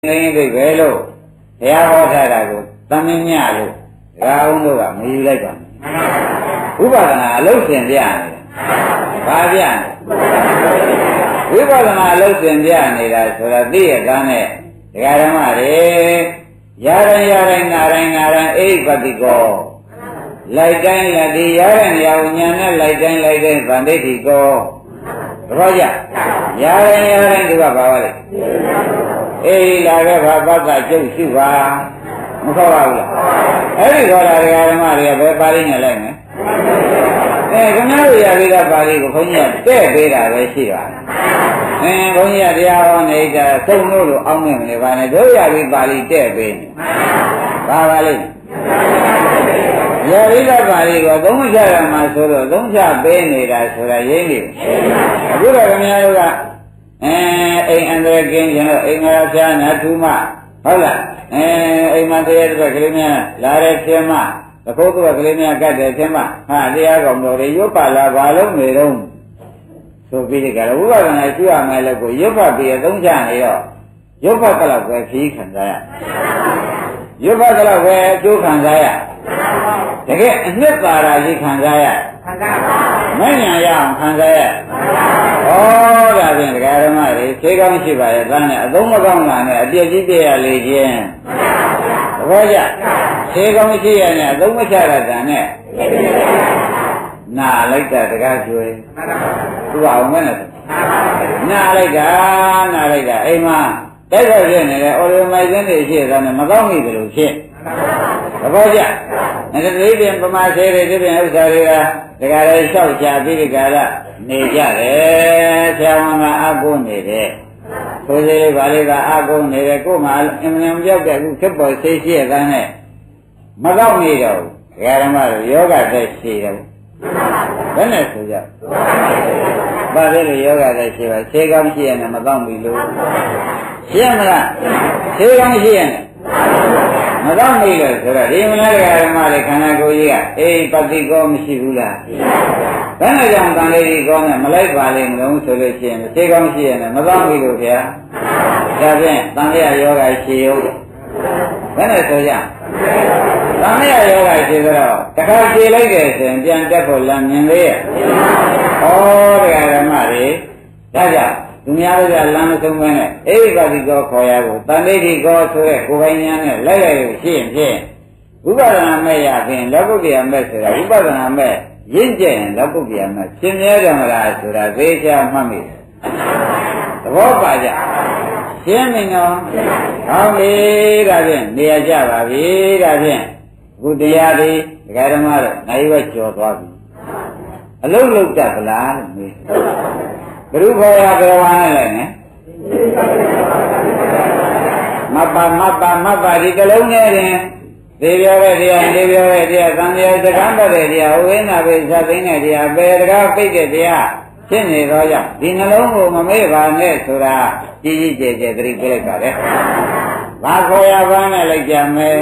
င်းသိပဲလို့ဘုရားဟောထားတာကိုသမင်းညလို့ဒါအောင်လို့ကမယူလိုက်ပါဘူးဥပဒနာအလုံးစင်ပြနေတယ်ဘာပြနေဝိပဿနာအလုံးစင်ပြနေတာဆိုတာသိရတဲ့နဲ့ဒကာဓမ္မတွေရာတိုင်းနာတိုင်းအိပတိကောလိုက်တိုင်းလက်ဒီရတဲ့နေရာဉာဏ်နဲ့လိုက်တိုင်းဗန္ဒိဋ္ဌိကောသဘောကျရာတိုင်းဒီကဘာပါလဲအေးလာခဲ့ဘာပတ်ကကျုပ်ရှိပါမခေါ်ပါဘူးလားအဲ့ဒီခေါ်တာဒကာဓမ္မတွေကဘယ်ပါဠိနဲ့လိုက်မယ်ခင်ဗျားတို့ရပြီးသားပါဠိကိုခွန်ကြီးကတဲ့ပေးတာပဲရှိတာခွန်ကြီးကတရားဟောနေတာသုံးလို့အောင်းနေမလဲပါနဲ့တို့ရပြီးပါဠိတဲ့ပေးနေဘာပါလိမ့်ရပြီးသားပါဠိကိုသုံးချရမှာဆိုတော့သုံးချပေးနေတာဆိုတာရင်းနေအခုတော့ခင်ဗျားတို့ကအိမ်အန္တရာယ်ကင်းကျွန်တော်အိမ်ငါဖျားနာထူးမဟုတ်လားအိမ်မှာတရားတစ်ကလေးများလာတဲ့ခြင်းမသခိုးကလေးများကတ်တဲ့ခြင်းမဟာတရားကောင်တော်တွေရွတ်ပါလားဘာလို့နေတော့ဆိုပြီးဒီကရဝိပဿနာရှိရမယ်လို့ကိုရွတ်ပတ်ပြီးသုံးချနေတော့ရွတ်ပတ်တော့ပဲခီးခံစားရရွတ်ပတ်တော့ပဲအကျိုးခံစားရတကယ်အနှစ်သာရကြီးခံစားရမဉ္ဇဏ်ရအောင်ခံစားရဒါဖြင့်ဒကာဓမ္မတွေခြေကောင်းရှိပါရဲ့ဒါနဲ့အသုံးမကောင်းတာနဲ့အပြည့်ကြီးပြရလေခြင်းသဘောကျခြေကောင်းရှိရနဲ့အသုံးမချရတာနဲ့နာလိုက်တာတကားကျွေးသူ့အောင်မဲ့နဲ့နာလိုက်တာအိမ်မှာတိုက်တော့ဖြစ်နေတယ်အော်ဒီမိုက်စင်းတွေရှိတာနဲ့မကောင်းမိတယ်လို့ဖြစ်သဘောကျဒီပြင်ပမာသေးတယ်ဒီပြင်ဥစ္စာတွေကဒကာတွေလျှောက်ချပြီးဒီကရနေကြတယ်ဆရာဝန်ကအကုနေတယ်ဆိုသေးလေးပါလေးကအကုနေတယ်ကို့မှာအင်မတန်ပြောက်တဲ့အခုဖြစ်ပေါ်ဆေးရှိရတဲ့နဲ့မကောက်နေတော့ဘူးဒကာဓမ္မတို့ယောဂသက်ရှိတယ်ဘယ်နဲ့ဆိုကြဘာလဲလို့ယောဂသက်ရှိပါဆေးကောင်းရှိရနဲ့မကောက်ပြီလို့ရှင်းမလားဆေးကောင်းရှိရနဲ့မကောက်ပြီလို့ဆိုတော့ဒီမလားဒကာဓမ္မတွေခန္ဓာကိုယ်ကြီးကအေးပฏิကောမရှိဘူးလားဘယ်နဲ့ကြောင့်တန်လေးကြီးကောင်းနဲ့မလိုက်ပါလိမ့်မလို့ဆိုလို့ရှိရင်သေကောင်းရှိရင်မကောင်းပြီလို့ဗျာဒါဖြင့်တန်လျာယောဂရှိရုံဘယ်နဲ့ဆိုကြတန်လျာယောဂရှိဆိုတော့တခါခြေလိုက်တယ်ဆိုရင်ပြန်တက်ဖို့လမ်းမြင်သေးရဲ့တရားဓမ္မတွေဒါကြောင့်သူများတို့ကလမ်းမဆုံးမဲနဲ့အိဗာတိကောခေါ်ရကိုတန်လေးကြီးကောဆိုတဲ့ကိုယ်ပိုင်ဉာဏ်နဲ့လိုက်လို့ရှိရင်ဖြင့်ဝိပဿနာမဲ့ရဖြင့်လောကုတ္တရာမဲ့ဆိုတာဝိပဿနာမဲ့ရင့်ကျက်ရင်လောကုတ္တရာမဲ့ရှင်မြဲကြမလားဆိုတာသိချာမှတ်မိသဘောပါကြရှင်းပြီနော်ဟောပြီဒါဖြင့်နေရာကြပါပြီဒါဖြင့်အခုတရားဒီဒကာဓမ္မတို့နိုင်ဝဲကျော်သွားပြီအလုံးလုံးတတ်ဗလားလို့မေးဘုရုခေါ်ရဘယ်ဝါနဲ့လဲနဲ့မပ္ပါဒီကလုံးနဲ့တင်သေပြောတဲ့တရားနေပြောတဲ့တရားသံဃာစကားပတ်တဲ့တရားဝိနာပိသသိတဲ့တရားပေတကားပိတ်တဲ့တရားဖြစ်နေတော့ကြောင့်ဒီနှလုံးကိုမမေ့ပါနဲ့ဆိုတာကြီးကျယ်သတိပေးလိုက်ပါတယ်။ဘာခေါ်ရပါနဲ့လိုက်ကြမယ်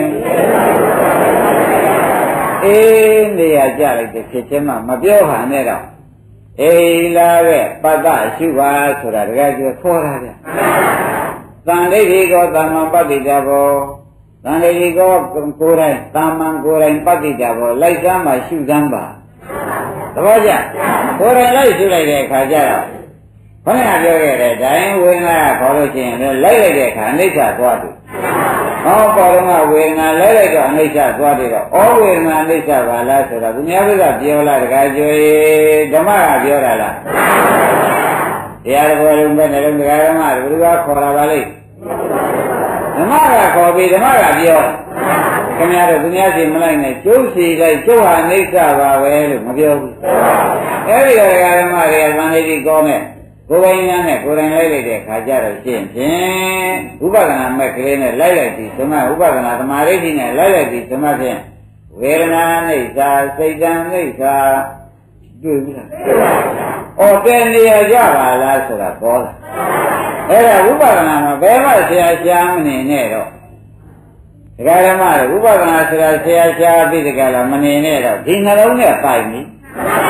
။အေးနေရာကြလိုက်တဲ့ဖြစ်ချင်းမှမပြောပါနဲ့တော့အေးလာတဲ့ပတ္တရှုပါဆိုတာတကယ်ကြီးခေါ်တာဗျ။သံဃိတိကောသမ္မာပတ္တိတဘောသံဃိတိကောကိုယ်တိုင်တာမန်ကိုယ်တိုင်ပတ္တိတာဘောလိုက်သားမှရှုသမ်းပါသဘောကျကိုယ်တိုင်လိုက်ရှုလိုက်တဲ့အခါကျတော့ဘုရားပြောခဲ့တဲ့ဒိုင်းဝေဒနာခေါ်လို့ရှိရင်လိုက်တဲ့အခါအနိစ္စသွားတယ်ဟောပေါ်တော့ဝေဒနာလိုက်တော့အနိစ္စသွားတယ်တော့ဩဝေဒနာအနိစ္စပါလားဆိုတော့သူများကပြောလားတခါကြွေဓမ္မကပြောတာလားတရားတော်လုံးပဲနဲ့လုံးဒကာဓမ္မတို့ကခေါ်လာပါလိမ့်ဓမ္မကခေါ်ပြီးဓမ္မကပြောခင်ဗျားတို့သူများစီမလိုက်နဲ့ကျုပ်စီလိုက်ကျုပ်ဟာအိဋ္ဌပါပဲလို့မပြောဘူးအဲဒီဓမ္မတွေကသံဃိတိကောနဲ့ကိုယ်ပိုင်ဉာဏ်နဲ့ကိုယ်တိုင်လိုက်တဲ့ခါကျတော့ရှင်းဖြင့်ဥပဒနာမဲ့ကလေးနဲ့လိုက်ပြီးသမဥပဒနာသမာဓိရှိနဲ့လိုက်ပြီးသမဖြင့်ဝေဒနာအိဋ္ဌစိတ်တံအိဋ္ဌတွေ့ဘူးလားတဲ့နေရာကြပါလားဆိုတာပေါ်လာအဲ့ဒါဥပဒနာမှာဘယ်မှဆရာရှားမနေနဲ့တော့ဒကာဓမ္မတွေဥပဒနာဆိုတာဆရာရှားပြီးတကယ်လားမနေနဲ့တော့ဒီနှလုံးနဲ့ပိုက်ပြီ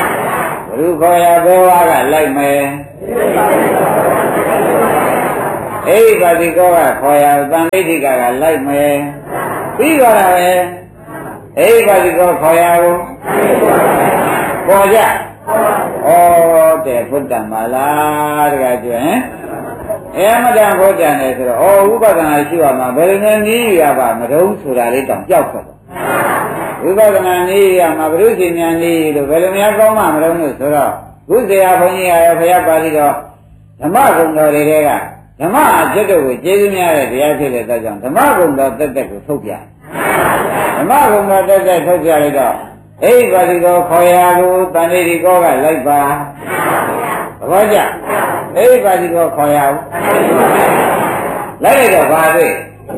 ဘုရုခေါ်ရဘယ်ဝါကလိုက်မယ်အိပါတိကောကခေါ်ရတန်ဋိဋ္ဌိကလိုက်မယ်ပြီးတော့လည်းအိပါတိကောခေါ်ရကိုပေါ်ကြဩတဲ့ဘုဒ္ဓမာလားတကယ်ကျွန်းမတန်ဘုဒ္ဓနဲ့ဆိုတော့ဥပဒနာရှိရမှာဘယ်လိုနဲ့နည်းရပါမတုံးဆိုတာလေးတောင်ကြောက်ခဲ့ပါဝိပဿနာနည်းရမှာဘုရုရှင်များနည်းလို့ဘယ်လိုများကောင်းမှမတုံးလို့ဆိုတော့ဘုဇေယဘုန်းကြီးရဘုရားပါဠိတော်ဓမ္မဂုဏ်တော်တွေကဓမ္မအကျင့်တို့ကိုကျေးဇူးများတဲ့တရားဖြစ်တဲ့အတွက်ကြောင့်ဓမ္မဂုဏ်တော်တက်တက်ကိုထုတ်ပြဓမ္မဂုဏ်တော်တက်တက်ထုတ်ပြလိုက်တော့အိပါတိကောခေါ်ရကိုတန်ဋိဋ္ဌိကောကလိုက်ပါသဘောကျအိပါတိကောခေါ်ရကိုလိုက်တော့ဘာတွေ့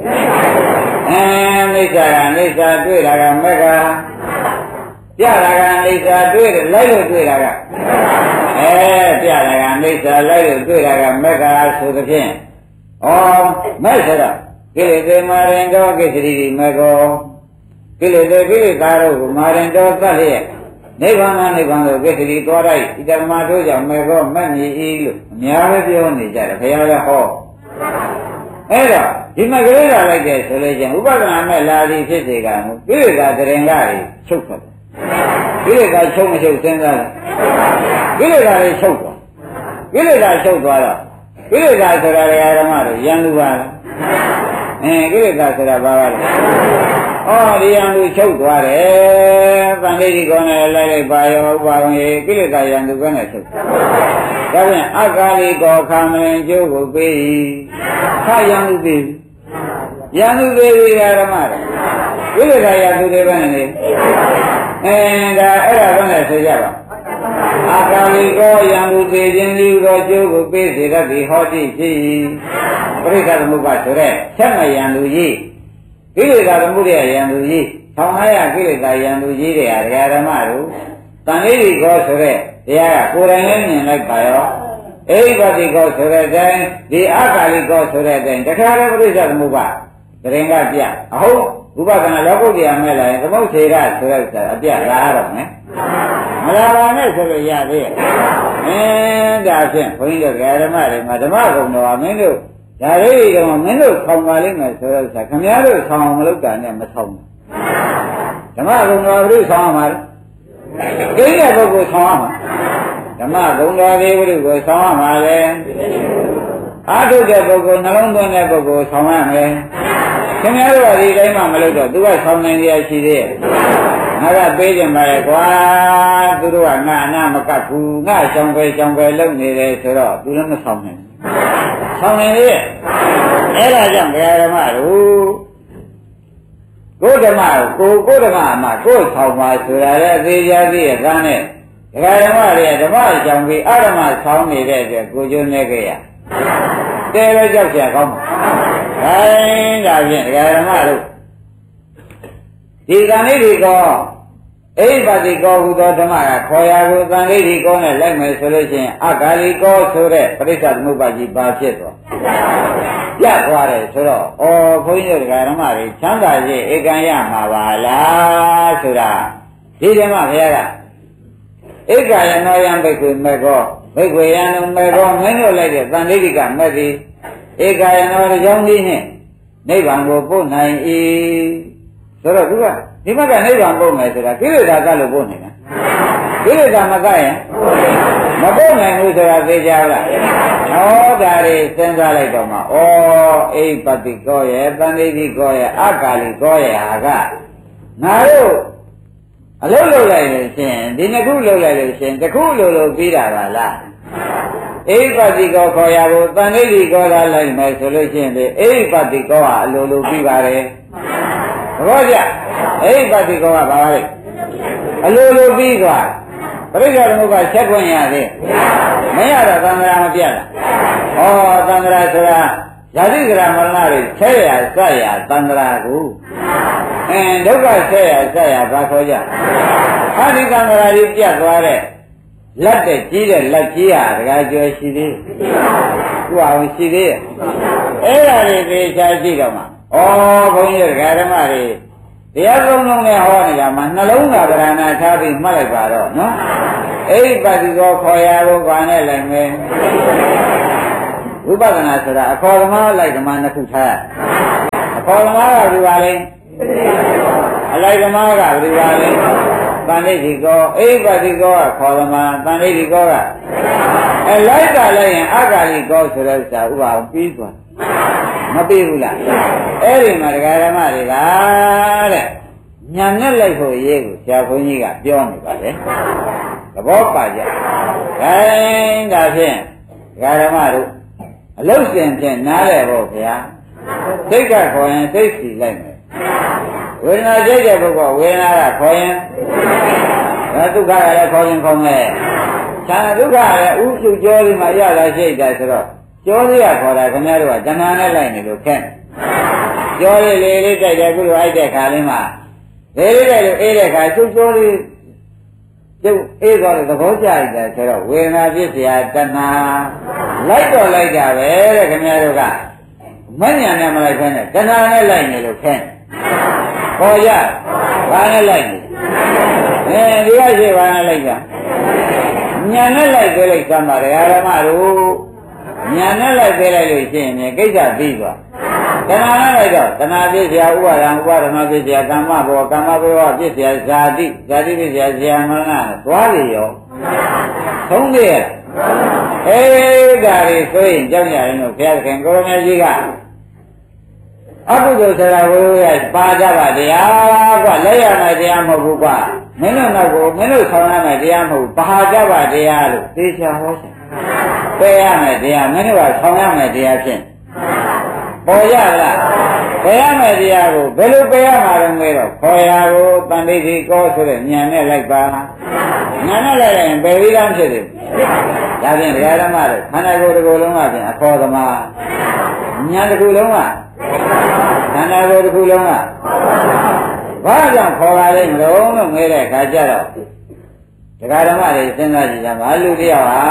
မိစ္ဆာကနေစ္ဆာတွေ့တာကမက္ခပြတာကနေစ္ဆာတွေ့တယ်လိုက်လို့တွေ့တာကပြတာကနေစ္ဆာလိုက်လို့တွေ့တာကမက္ခဆိုသဖြင့်မဲ့ဆိုတော့ကိလေသာမာရင်တော်ကိစ္စတိမကောကိလေသာကိလေသာတို့ကိုမာရင်တော်သတ်လျက်နိဗ္ဗာန်နိဗ္ဗာန်ကိုကိစ္စတိသွားလိုက်ဒီဓမ္မတို့ကြောင့်မကောမမြည်ဤလို့အများပဲပြောနေကြတယ်ဘုရားလည်းဟောအဲ့တော့ဒီမှာကိလေသာလိုက်တဲ့ဆိုလို့ချင်းဥပဒနာမဲ့လာသည်ဖြစ်စေကမူကိလေသာတရင်ကတွေချုပ်သွားကိလေသာချုပ်မချုပ်စဉ်းစားကိလေသာတွေချုပ်သွားကိလေသာချုပ်သွားတော့ကိလေသာဆိုတာဓမ္မတို့ယံလူပါလားကိလေသာဆိုတာဘာပါလဲဒီယံလူချုပ်သွားတယ်သံဃိတိကောနဲ့လိုက်လိုက်ပါရောဥပါဝင်ကိလေသာယံလူကနဲ့ချုပ်ဒါပြန်အကာလိကောခမလင်ကျိုးကိုပေးခယံလူပေးယံလူပေးဓမ္မတို့ကိလေသာယံလူတွေပဲနေဒါအဲ့ဒါတော့လည်းဆိုကြပါအကာလိကောယံလူပေးခြင်းလူတော်ကျိုးကိုပေးစေတတ်သည်ဟောတိရှိပရိစ္ဆာသမုပ္ပါဆိုတဲ့ဆက်မယံလူကြီးကိလေသာသမုဒယယံလူကြီး1500ကိလေသာယံလူကြီးတွေဟာဓမ္မတို့တန်ဋိဋ္ဌိကောဆိုတဲ့တရားကကိုယ်တိုင်လည်းမြင်လိုက်ပါရောအိဗတိကောဆိုတဲ့အတိုင်းဒီအကာလိကောဆိုတဲ့အတိုင်းတခါတည်းပရိစ္ဆာသမုပ္ပါတရင်ကပြအဟုတ်ဥပဒနာလောကုတ္တရာမဲ့လာရင်သမုတ်ထေရဆိုတဲ့ဥစ္စာအပြလာရတော့မယ်မလာပါနဲ့ဆိုလို့ရသေးရဲ့ဒါဖြင့်ဘုန်းကြီးတို့ဓမ္မတွေမှာဓမ္မကုံတော်မင်းတို့ဒါလေးတွေကမင်းတို့ဆောင်းပါလိမ့်မယ်ဆိုတော့ခမည်းတော်ဆောင်းအောင်မလုပ်တာနဲ့မဆောင်းဘူးဓမ္မကုံတော်ဘုရားဆောင်းအောင်ပါလေကိန်းတဲ့ပုဂ္ဂိုလ်ဆောင်းအောင်ဓမ္မကုံတော်လေးဘုရားကိုဆောင်းအောင်ပါလေအာထုတဲ့ပုဂ္ဂိုလ်နှလုံးသွင်းတဲ့ပုဂ္ဂိုလ်ဆောင်းရမယ်ခင်ဗျားတို့ကဒီတိုင်းမှမလုပ်တော့သူကဆောင်းနိုင်ရရှိသေးရဲ့ငါကပေးကြပါလေကွာသူတို့ကငါအနာမကတ်ဘူးငါရှောင်ပဲလုပ်နေတယ်ဆိုတော့သူလည်းမဆောင်းနိုင်ဆောင်းနေလေအဲ့ဒါကြောင့်ဘုရားဓမ္မတို့ကိုယ်ဓမ္မကိုဓမ္မမှာကိုယ်ဆောင်းပါဆိုတာလည်းအသေးချာသေးရဲ့ကားနဲ့ဒကာဓမ္မတွေကဓမ္မကြောင့်ပြီးအဓမ္မဆောင်းနေတဲ့အတွက်ကိုကျိုးနေကြရတဲတော့ကြောက်ကြကောင်းပါဒါဖြင့်ဒကာဓမ္မတို့ဒီကံလေးတွေကောအိပါတိကောဟူသောဓမ္မကခေါ်ရကိုသံဃိတိကောနဲ့လိုက်မယ်ဆိုလို့ရှိရင်အဂါလိကောဆိုတဲ့ပရိစ္ဆသမုပ္ပါကြီးပါဖြစ်သွားပြတ်သွားတယ်ဆိုတော့ဘုန်းကြီးတို့ဓမ္မတွေချမ်းသာခြင်းဧကံရမှာပါလားဆိုတာဒီဓမ္မဘုရားကဧကယနောယံဘိက္ခွေမေကောဘိက္ခွေယံမေကောမင်းတို့လိုက်တဲ့သံဃိတိကမဲ့သည်ဧကယနောကြောင့်ဒီနှင့်နိဗ္ဗာန်ကိုပို့နိုင်၏ဆိုတော့သူကဒီဘက်ကနိဗ္ဗာန်ပို့မယ်ဆိုတာကိလေသာကလို့ပို့နေတာကိလေသာမကရင်မပို့နိုင်ဘူးဆိုတာသိကြလားဟောဒါတွေစဉ်းစားလိုက်တော့မှအိပတိကောရဲ့တန်ဋိဋ္ဌိကောရဲ့အကာလိကောရဲ့ဟာကငါတို့အလုံးလုံးလိုက်လို့ရှင်ဒီနှစ်ခုလုံးလိုက်လို့ရှင်တစ်ခုလုံးပြီးတာပါလားအိပတိကောခေါ်ရဖို့တန်ဋိဋ္ဌိကောလာလိုက်မယ်ဆိုလို့ရှင်ဒီအိပတိကောဟာအလိုလိုပြီးပါတယ်သဘောကျအိပတိကောကဘာလဲအလိုလိုပြီးသွားပရိစ္ဆေသမုပ္ပါချက်ခွင့်ရသေးမရတော့သံဃာမပြတ်လားသံဃာဆိုတာဇာတိကရမရဏတွေဆက်ရဆက်ရသံဃာကိုဒုက္ခဆက်ရဆက်ရဘာခေါ်ကြအာဒီသံဃာကြီးပြတ်သွားတဲ့လက်တဲ့ကြီးတဲ့လက်ကြီးဟာတကယ်ကျော်ရှိသေးသူ့အောင်ရှိသေးရဲ့အဲ့ဒါတွေသေချာကြည့်တော့မှဘုန်းကြီးဓမ္မတွေတရားလုံးလုံးနဲ့ဟောနေတာမှာနှလုံးသားဗရဏာထားပြီးမှတ်လိုက်ပါတော့နော်အိပတိကောခေါ်ရဖို့ဘာနဲ့လိုက်မယ်ဝိပဿနာဆိုတာအခေါ်သမားလိုက်သမားနှစ်ခုထားအခေါ်သမားကဘယ်ပါလဲအလိုက်သမားကဘယ်ပါလဲတန်ဋိဋ္ဌိကောအိပတိကောကခေါ်သမားတန်ဋိဋ္ဌိကောကလိုက်ကလိုက်ရင်အဂါလိကောဆိုတဲ့ဥစ္စာဥပအောင်ပြီးသွားမပြီးဘူးလားအဲ့ဒီမှာဒကာဓမ္မတွေကတဲ့ညာနဲ့လိုက်ဖို့ရေးကိုဆရာဘုန်းကြီးကပြောနေပါလေသဘောပါကြခိုင်းဒါဖြင့်ဒကာဓမ္မတို့အလုတ်စင်ဖြင့်နားလဲဖို့ဗျာစိတ်ကခေါ်ရင်စိတ်စီလိုက်မယ်ဝေဒနာကြိတ်တဲ့ပုဂ္ဂိုလ်ဝေဒနာကခေါ်ရင်ဒုက္ခကလည်းခေါ်ရင်ခေါ်မယ်သံဒုက္ခလည်းဥစုကြောဒီမှာရတာရှိတယ်ဆိုတော့ကြောလေးကခေါ်တာခင်ဗျားတို့ကတဏှာနဲ့လိုက်နေလို့ခက်ကြောလေးလေးတိုက်တယ်ခုလိုအိုက်တဲ့ခါလေးမှာလေးတိုက်လို့အေးတဲ့ခါကျုပ်ကြောလေးကျုပ်အေးသွားလို့သဘောကျတယ်ဆိုတော့ဝေဒနာဖြစ်เสียတဏှာလိုက်တော့လိုက်တာပဲတဲ့ခင်ဗျားတို့ကမဉဏ်နဲ့မလိုက်ဘဲနဲ့တဏှာနဲ့လိုက်နေလို့ခက်ခေါ်ရဘာနဲ့လိုက်နေဒီကရှိဘာနဲ့လိုက်ကြညာနဲ့လိုက်သေးလိုက်သမ်းပါတယ်အာရမတို့ညာနဲ့လိုက်သေးလိုက်လို့ရှိရင်ကိစ္စပြီးသွားတဏှာနဲ့လိုက်တော့တဏှာဖြစ်เสียဥပါဒံဥပါဒနာဖြစ်เสียကမ္မဘောကမ္မဘောဖြစ်เสียဇာတိဇာတိဖြစ်เสียဇာမရဏသွားရရောသုံးသေးရဒါတွေဆိုရင်ကြောက်ကြတယ်လို့ဘုရားခင်ကိုရမကြီးကအကုသိုလ်ဆရာဝိရပါကြပါတရားကွလက်ရမယ်တရားမဟုတ်ဘူးကွမင်းတို့နောက်ကိုမင်းတို့ဆောင်ရမယ်တရားမဟုတ်ဘူးပါကြပါတရားလို့သိချာဟောတယ်ပယ်ရမယ်တရားမင်းတို့ကဆောင်ရမယ်တရားဖြင့်ပေါ်ရလားပယ်ရမယ်တရားကိုဘယ်လိုပယ်ရမှာလဲမေးတော့ခေါ်ရကိုတန်ဋိဋ္ဌိကောဆိုတဲ့ဉာဏ်နဲ့လိုက်ပါဉာဏ်နဲ့လိုက်ရင်ပယ်ပြီးသားဖြစ်တယ်ဒါဖြင့်ဒကာဓမ္မတို့ခန္ဓာကိုယ်တစ်ခုလုံးကဖြင့်အခေါ်သမားဉာဏ်တစ်ခုလုံးကခန္ဓာကိုယ်တစ်ခုလုံးကဘာကြောင့်ခေါ်ပါလဲမလို့ငဲတဲ့ခါကျတော့ဒကာဓမ္မတွေစဉ်းစားကြည့်ကြပါလူတယောက်ဟာ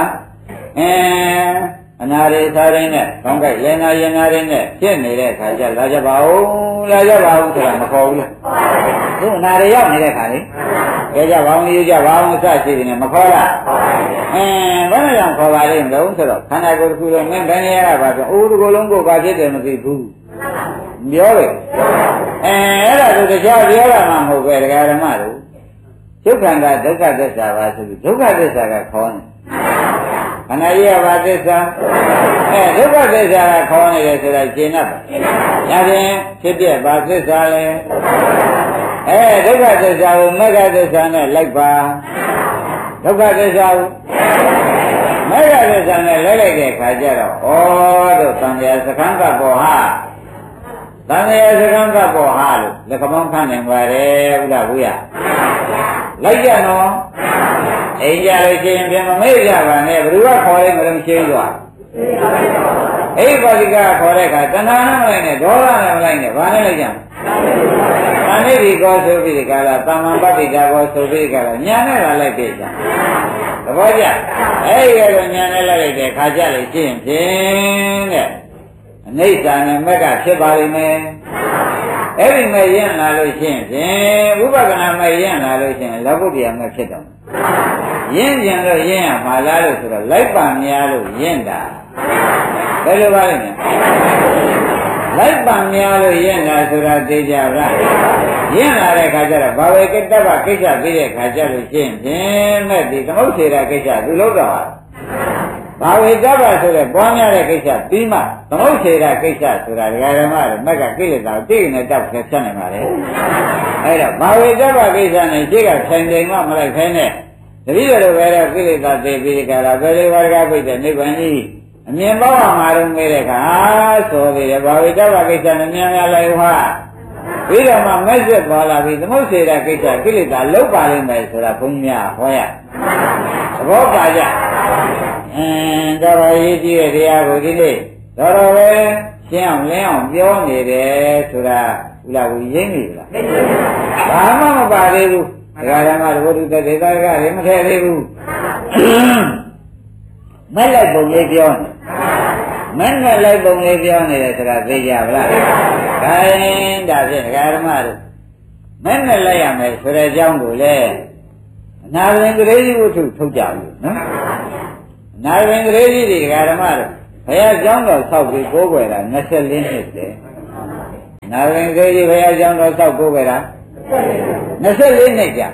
အနာရိသာရင်းနဲ့ကောင်းကဲ့လင်နာရင်နာရင်းနဲ့ဖြစ်နေတဲ့ခါကျလာကြပါဦးဆိုတာမခေါ်ဘူးလားသူအနာရိရောက်နေတဲ့ခါလေကြကြပါဦးယူကြပါဦးစရှိနေမခေါ်လားဘယ်နဲ့ကြောင့်ခေါ်ပါလဲမလို့ဆိုတော့ခန္ဓာကိုယ်တစ်ခုလုံးမင်းဘယ်နေရာကပါဆိုအိုးတစ်ခုလုံးကိုဘာဖြစ်တယ်မသိဘူးပြောတယ်အဲ့ဒါဆိုတရားပြောတာမှမဟုတ်ပဲဒကာဓမ္မတို့ဒုက္ခန္တာဒုက္ခသစ္စာပါဆိုပြီးဒုက္ခသစ္စာကခေါ်နေခန္ဓာကြီးကဘာသစ္စာဒုက္ခသစ္စာကခေါ်နေတယ်ဆိုတာရှင်းတတ်ပါဒါဖြင့်ဖြစ်ပြဘာသစ္စာလဲဒုက္ခသစ္စာကိုမဂ္ဂသစ္စာနဲ့လိုက်ပါဒုက္ခသစ္စာကိုမဂ္ဂသစ္စာနဲ့လိုက်တဲ့ခါကျတော့ဩတို့သံဃာစခန်းကပေါ်ဟာသံဃာစခန်းကပေါ်ဟာလို့လက်ကမောင်းခန့်နေပါတယ်ဘုရားဘုရားလိုက်ကြနော်အိမ်ကြလို့ရှိရင်ပြန်မမေ့ကြပါနဲ့ဘယ်သူကခေါ်လိုက်မလို့ရှင်းသွားအိပါတိကခေါ်တဲ့အခါတဏှာနဲ့မလိုက်နဲ့ဒေါသနဲ့မလိုက်နဲ့ဘာနဲ့လိုက်ကြအနိတိကောဆိုပြီးဒီကလာသမ္မာပတ္တိတာကောဆိုပြီးဒီကလာညာနဲ့လာလိုက်ပြီကြသဘောကျအဲ့ဒီကတော့ညာနဲ့လိုက်တဲ့ခါကြလို့ရှိရင်ဖြင့်တဲ့အနိစ္စနဲ့မက်ကဖြစ်ပါလိမ့်မယ်အဲ့ဒီမဲ့ရင်လာလို့ရှိရင်ဖြင့်ဥပက္ခဏမဲ့ရင်လာလို့ရှိရင်လောကုတ္တရာမဲ့ဖြစ်တော့ရင်းကျင်လို့ရင်းရမှာလားလို့ဆိုတော့လိုက်ပါများလို့ရင်းတာဘယ်လိုပါလဲလိုက်ပါများလို့ရင်းတာဆိုတာသိကြလားရင်းလာတဲ့ခါကျတော့ဘာဝေကတ္တဗကိစ္စပြီးတဲ့ခါကျလို့ရှိရင်ဖြင့်မဲ့ဒီသမုတ်စေတာကိစ္စသူလို့တော့ဘာဝေကတ္တဗဆိုတဲ့ပွားများတဲ့ကိစ္စပြီးမှသမုတ်စေတာကိစ္စဆိုတာဒကာဓမ္မတွေမက်ကကိလေသာတိနဲ့တောက်ဖြတ်နေပါလေအဲ့တော့ဘာဝေကတ္တဗကိစ္စနဲ့ရှိကဆိုင်တယ်မှမလိုက်ခိုင်းနဲ့တတိယလိုပဲတော့ကိလေသာသိပြီးကြတာဘယ်လိုဝါဒကပိတ်တဲ့နိဗ္ဗာန်ကြီးအမြင်ပေါက်မှာတော့မေးတဲ့အခါဆိုသေးတယ်ဘာဝိတ္တဗကိစ္စနဲ့မြန်မြန်လိုက်ဟာပြီးတော့မှမက်ဆက်သွားလာပြီးသမုတ်စေတာကိစ္စကိလေသာလုံးပါလိမ့်မယ်ဆိုတာဘုန်းကြီးများဟောရသဘောပါကြတော်ရေးကြည့်တဲ့တရားကိုဒီနေ့တော်ပဲရှင်းအောင်လင်းအောင်ပြောနေတယ်ဆိုတာဘုရားကိုရင်းနေလားဘာမှမပါသေးဘူးဒကာဓမ္မတို့ဘုဒ္ဓတဲ့ဒေသကလည်းမထည့်သေးဘူးမက်လိုက်ပုံလေးပြောနေမက်နဲ့လိုက်ပုံလေးပြောနေတယ်ဆိုတာသိကြပါလားဒါရင်ဒါဖြင့်ဒကာဓမ္မတို့မက်နဲ့လိုက်ရမယ်ဆိုတဲ့အကြောင်းကိုလည်းအနာရင်ကလေးကြီးဝတ္ထုထုတ်ကြဘူးနော်အနာရင်ကလေးကြီးတွေဒကာဓမ္မတို့ဘုရားကျောင်းတော်ဆောက်ပြီးကိုးကွယ်တာ24နှစ်တည်းနာရင်ခေကြီးဘုရားကျောင်းတော်ဆောက်ကိုးကွယ်တာ24နှစ်ကြာ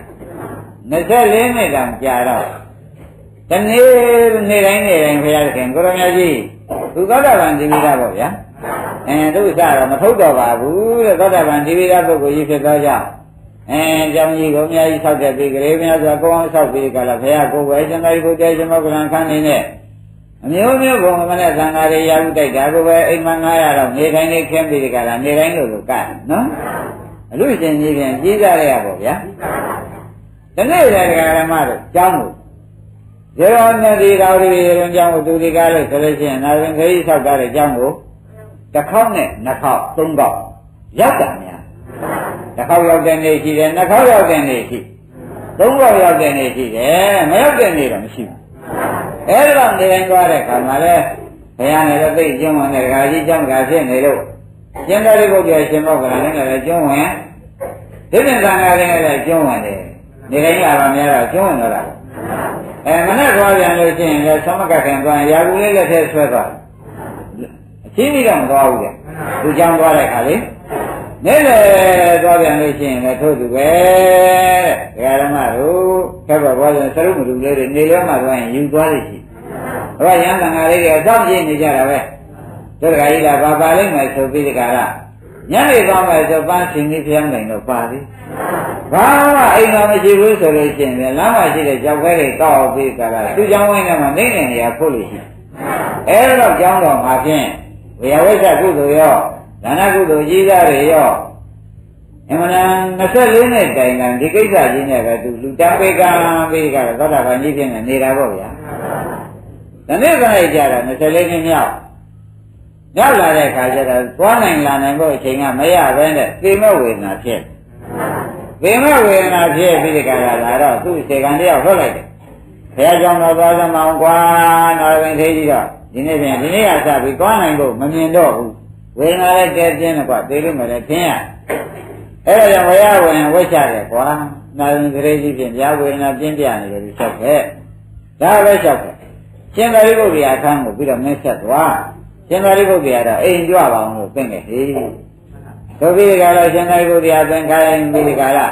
24နှစ်တောင်ကြာတော့တနေ့တိုင်းဘုရားသခင်ကိုရမကြီးသူသောတာပန်ဒီဝိဒပေါ့ဗျာသူစတော့မထုတ်တော့ပါဘူးတဲ့သောတာပန်ဒီဝိဒပုဂ္ဂိုလ်ကြီးဖြစ်သောကြောင့်ကျောင်းကြီးကိုအများကြီးဆောက်တဲ့ပြီးကလေးများစွာကောင်းအောင်ဆောက်ပြီးကြလားဘုရားကိုယ်ပဲရှင်သာရိပုတ္တရာရှင်မောကလန်ခန်းနေနဲ့အမျိုးမျိုးဘုံမနဲ့သံဃာတွေရာဟုတိုက်တာကိုပဲအိမ်မ900တော့နေတိုင်းနေခင်းပြီးကြလားနေတိုင်းလို့ကနော်အလူရှင်ကြီးပြန်ကြီးစားရပါဗျာဒီနေ့လည်းဓမ္မတို့ကျောင်းကိုရေရောနဲ့ဒီတော်တွေရေရောကျောင်းကိုသူဒီကားလို့ဆိုလို့ရှိရင်နာရင်ခရီးဆောက်တာတဲ့ကျောင်းကိုတစ်ခေါက်နဲ့နှစ်ခေါက်သုံးခေါက်ရောက်တာများတစ်ခေါက်ရောက်တဲ့နေ့ရှိတယ်နှစ်ခေါက်ရောက်တဲ့နေ့ရှိသုံးခေါက်ရောက်တဲ့နေ့ရှိတယ်မရောက်တဲ့နေ့တော့မရှိဘူးအဲ့ဒါနေတိုင်းသွားတဲ့ခါမှာလဲဘုရားနဲ့သိကျွန်းဝင်တဲ့ဒကာကြီးကျောင်းကဖြစ်နေလို့ရှင်သာရိပုတ္တရာရှင်မောကလန်နဲ့လည်းကျွန်းဝင်ဒီပြင်သံဃာတွေနဲ့လည်းကျွန်းဝင်တယ်နေတိုင်းလာပါများတော့ကျွန်းဝင်တော့တာမနဲ့သွားပြန်လို့ရှိရင်လည်းသမကခင်သွားရင်ရာကူလေးလက်ထဲဆွဲသွားအချင်းကြီးတော့မသွားဘူးကြသူကြောင်းသွားတဲ့ခါလေးနေ့လေသွားပြန်လို့ရှိရင်လည်းထို့သူပဲတဲ့ဓမ္မတို့ခက်ပါဘောဆိုစရုပ်မလူလေးတွေနေရောမှသွားရင်ယူသွားလိမ့်ရှိဟောရန်တန်ဃာလေးတွေအတော့ပြည့်နေကြတာပဲတို့တခါကြီးကဘာပါလိမ့်မယ်ဆိုပြီးတခါကညနေသွားမယ်ဆိုပန်းရှင်ကြီးဖျမ်းနိုင်တော့ပါသေးဘာမှအိမ်မှာမရှိဘူးဆိုလို့ရှိရင်လမ်းမှာရှိတဲ့ကြောက်ခဲတွေကောက်ပြီးကြတာသူကြောင်းဝင်းထဲမှာနေနေနေရဖို့လို့ရှိအဲ့တော့ကြောင်းတော်မှာဖြင့်ဝေယဝိဇ္ဇကုသိုလ်ရောဒါနကုသိုလ်ကြီးစားတွေရောအမှန်တန်24နှစ်တိုင်တန်ဒီကိစ္စကြီးနဲ့ပဲသူလူတန်းပေးကံပေးကြတော့သောတာပန်ကြီးဖြစ်နေနေတာပေါ့ဗျာဒီနေ့ကလေးကြတာ24နှစ်မြောက်ရောက်လာတဲ့ခါကျတော့သွားနိုင်လာနိုင်ဖို့အချိန်ကမရဘဲနဲ့သေမဲ့ဝေဒနာဖြစ်သေမဲ့ဝေဒနာဖြစ်ပြီးဒီကလာတော့သူ့စေကံတယောက်ထွက်လိုက်တယ်ဘုရားကျောင်းတော်သွားစမအောင်ကွာတော်ရင်သေးကြီးတော့ဒီနေ့ပြန်ဒီနေ့ကစပြီးသွားနိုင်ဖို့မမြင်တော့ဘူးဝေဒနာလည်းကဲပြင်းတယ်ကွာသေလို့မလဲပြင်းရအဲ့ဒါကြောင့်ဝေယဝင်ဝိချတယ်ကွာနာရင်ကလေးကြီးဖြင့်ဗျာဝေဒနာပြင်းပြနေတယ်ဒီချက်ပဲဒါပဲချက်ပဲရှင်သာရိပုတ္တရာအခန်းကိုပြီးတော့မင်းဆက်သွားရှင်သာရိပုတ္တရာတော့အိမ်ကြွပါအောင်လို့ပြင်ခဲ့ဟေးတို့ပြီးကြတော့ရှင်သာရိပုတ္တရာသင်္ခိုင်းပြီးကြလား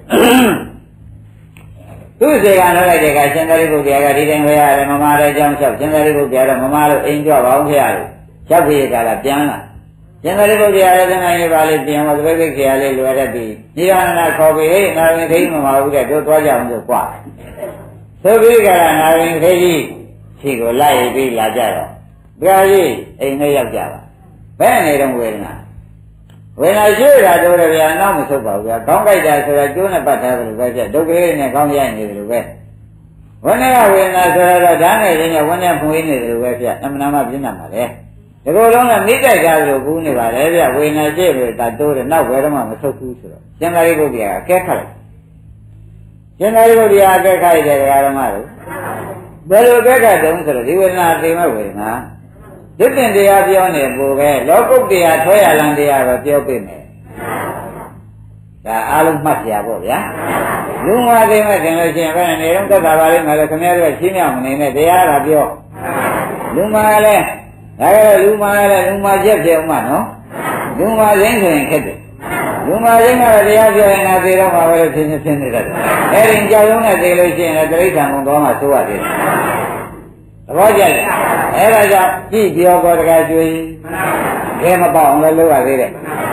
သူ့စေကံထွက်လိုက်တဲ့ကရှင်သာရိပုတ္တရာကဒီတိုင်းဝေရတယ်မမလည်းကြောင်းလျှောက်ရှင်သာရိပုတ္တရာတော့မမလို့အိမ်ကြွပါအောင်ဖရလို့လျှောက်ပြီးကြလားပြန်လာရှင်သာရိပုတ္တရာလည်းသင်္ခိုင်းလေးပါလေးပြန်တော့သဘိတ်ခေရလေးလွယ်တတ်ပြီးနိဗ္ဗာန်ခေါ်ပြီးဟေးနာရင်ခိမမဟုတ်တဲ့တို့သွားကြအောင်လို့ကွာဆိုပြီးကြလားနာရင်ခိကြီးခြေကိုလိုက်ပြီးလာကြတော့ဘုရားကြီးအိမ်ထဲရောက်ကြပါဘယ်နေတော့ဝေဒနာရှိတာတို့တယ်ဗျာနောက်မဆုတ်ပါဘူးဗျာခေါင်းကြိုက်တာဆိုတာကျိုးနဲ့ပတ်ထားတယ်လို့ပဲပြဒုက္ခလေးနဲ့ခေါင်းရိုက်နေတယ်လို့ပဲဝိနည်းဝေဒနာဆိုတော့ဓာတ်နဲ့ရင်းနဲ့ဝိနည်းဖွေးနေတယ်လို့ပဲပြအမှန်တမ်းပြင်းတာပါလေဒီလိုလုံးကမိတိုက်ကြလို့ကူးနေပါလေဗျဝေဒနာရှိလို့တာတိုးတယ်နောက်ဘယ်တော့မှမဆုတ်ဘူးဆိုတော့ရှင်သာရိပုတ္တရာအကဲခတ်လိုက်ရှင်သာရိပုတ္တရာအကဲခတ်တဲ့ဓမ္မတို့ဘယ်လိုအကဲခတ်တုံးဆိုတော့ဒီဝေဒနာသိမဲ့ဝေဒနာဒီတင်တရားပြောနေပို့ပဲလောကုတ်တရားထွဲရလန်တရားပဲပြောပြမယ်ဒါအားလုံးမှတ်ကြပါဗျာလူငါသိမဲ့တင်လို့ရှိရင်ဘယ်နေတော့သက်သာပါလိမ့်မယ်လေခင်ဗျားတို့ရှင်းမြောက်မနေနဲ့တရားကပြောလူမလည်းဒါကြလူမချက်ဖြစ်အောင်မနော်လူမရင်းဆိုရင်ခက်တယ်လူမရင်းကတော့တရားပြောရင်လည်းသိတော့မှာပဲဖြစ်နေတယ်အဲ့ဒီကြောက်ရုံးနဲ့သိလို့ရှိရင်လည်းတိဋ္ဌာန်ကုန်သွားမှသိုးရတယ်သဘောကျတယ်အဲ့ဒါကြောင့်ကြည့်ပြောပေါ်တကကျွေးခဲမပေါအောင်လည်းလုပ်ရသေးတယ်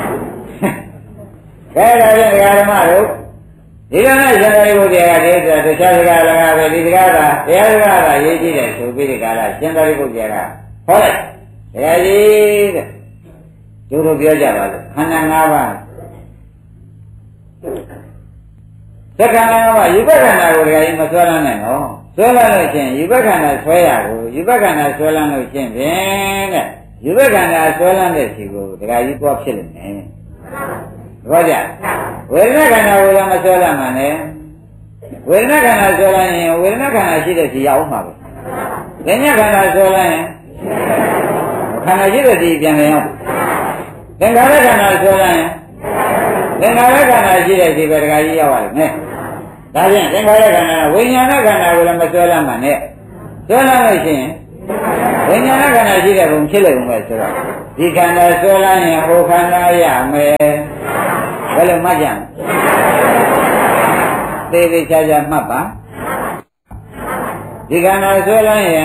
ခဲဒါဖြင့်ဓမ္မတို့ဒီကနေ့ရှင်သာရိပုတ္တရာကတည်းကတခြားစကားလည်းပဲဒီစကားကတရားစကားကရေးကြည့်တယ်ဆိုပြီးဒီကလာရှင်သာရိပုတ္တရာကဟောလိုက်တရားကြီးတဲ့တို့ပြောကြပါလို့ခန္ဓာ၅ပါးသက္ကနာကယူပက္ခဏာကိုတရားကြီးမဆွဲလန်းနဲ့နော်ဆွဲလန်းလို့ချင်းယူပက္ခဏာဆွဲရကိုယူပက္ခဏာဆွဲလန်းလို့ချင်းဖြင့်တဲ့ယူပက္ခဏာဆွဲလန်းတဲ့စီကိုတရားကြီးသွားဖြစ်လိမ့်မယ်သဘောကျဝေဒနာခန္ဓာကိုလည်းမဆွဲလန်းမှနဲ့ဝေဒနာခန္ဓာဆွဲလန်းရင်ဝေဒနာခန္ဓာရှိတဲ့စီရအောင်မှာပဲဉာဏ်ခန္ဓာဆွဲလန်းရင်ခန္ဓာရှိတဲ့စီပြန်လည်အောင်သင်္ခါရခန္ဓာဆွဲလန်းရင်သင်္ခါရခန္ဓာရှိတဲ့စီပဲတရားကြီးရောက်ပါလိမ့်မယ်ဒါဖြင့်သင်္ခါရခန္ဓာဝိညာဏခန္ဓာကိုလည်းမဆွဲလမ်းပါနဲ့ဆွဲလမ်းလို့ရှိရင်ဝိညာဏခန္ဓာရှိတဲ့ဘုံဖြစ်လို့ပဲဆိုတော့ဒီခန္ဓာဆွဲလာရင်ဟိုခန္ဓာရမယ်ဘယ်လိုမှတ်ကြမလဲသေသေးချာချာမှတ်ပါဒီခန္ဓာဆွဲလာရင်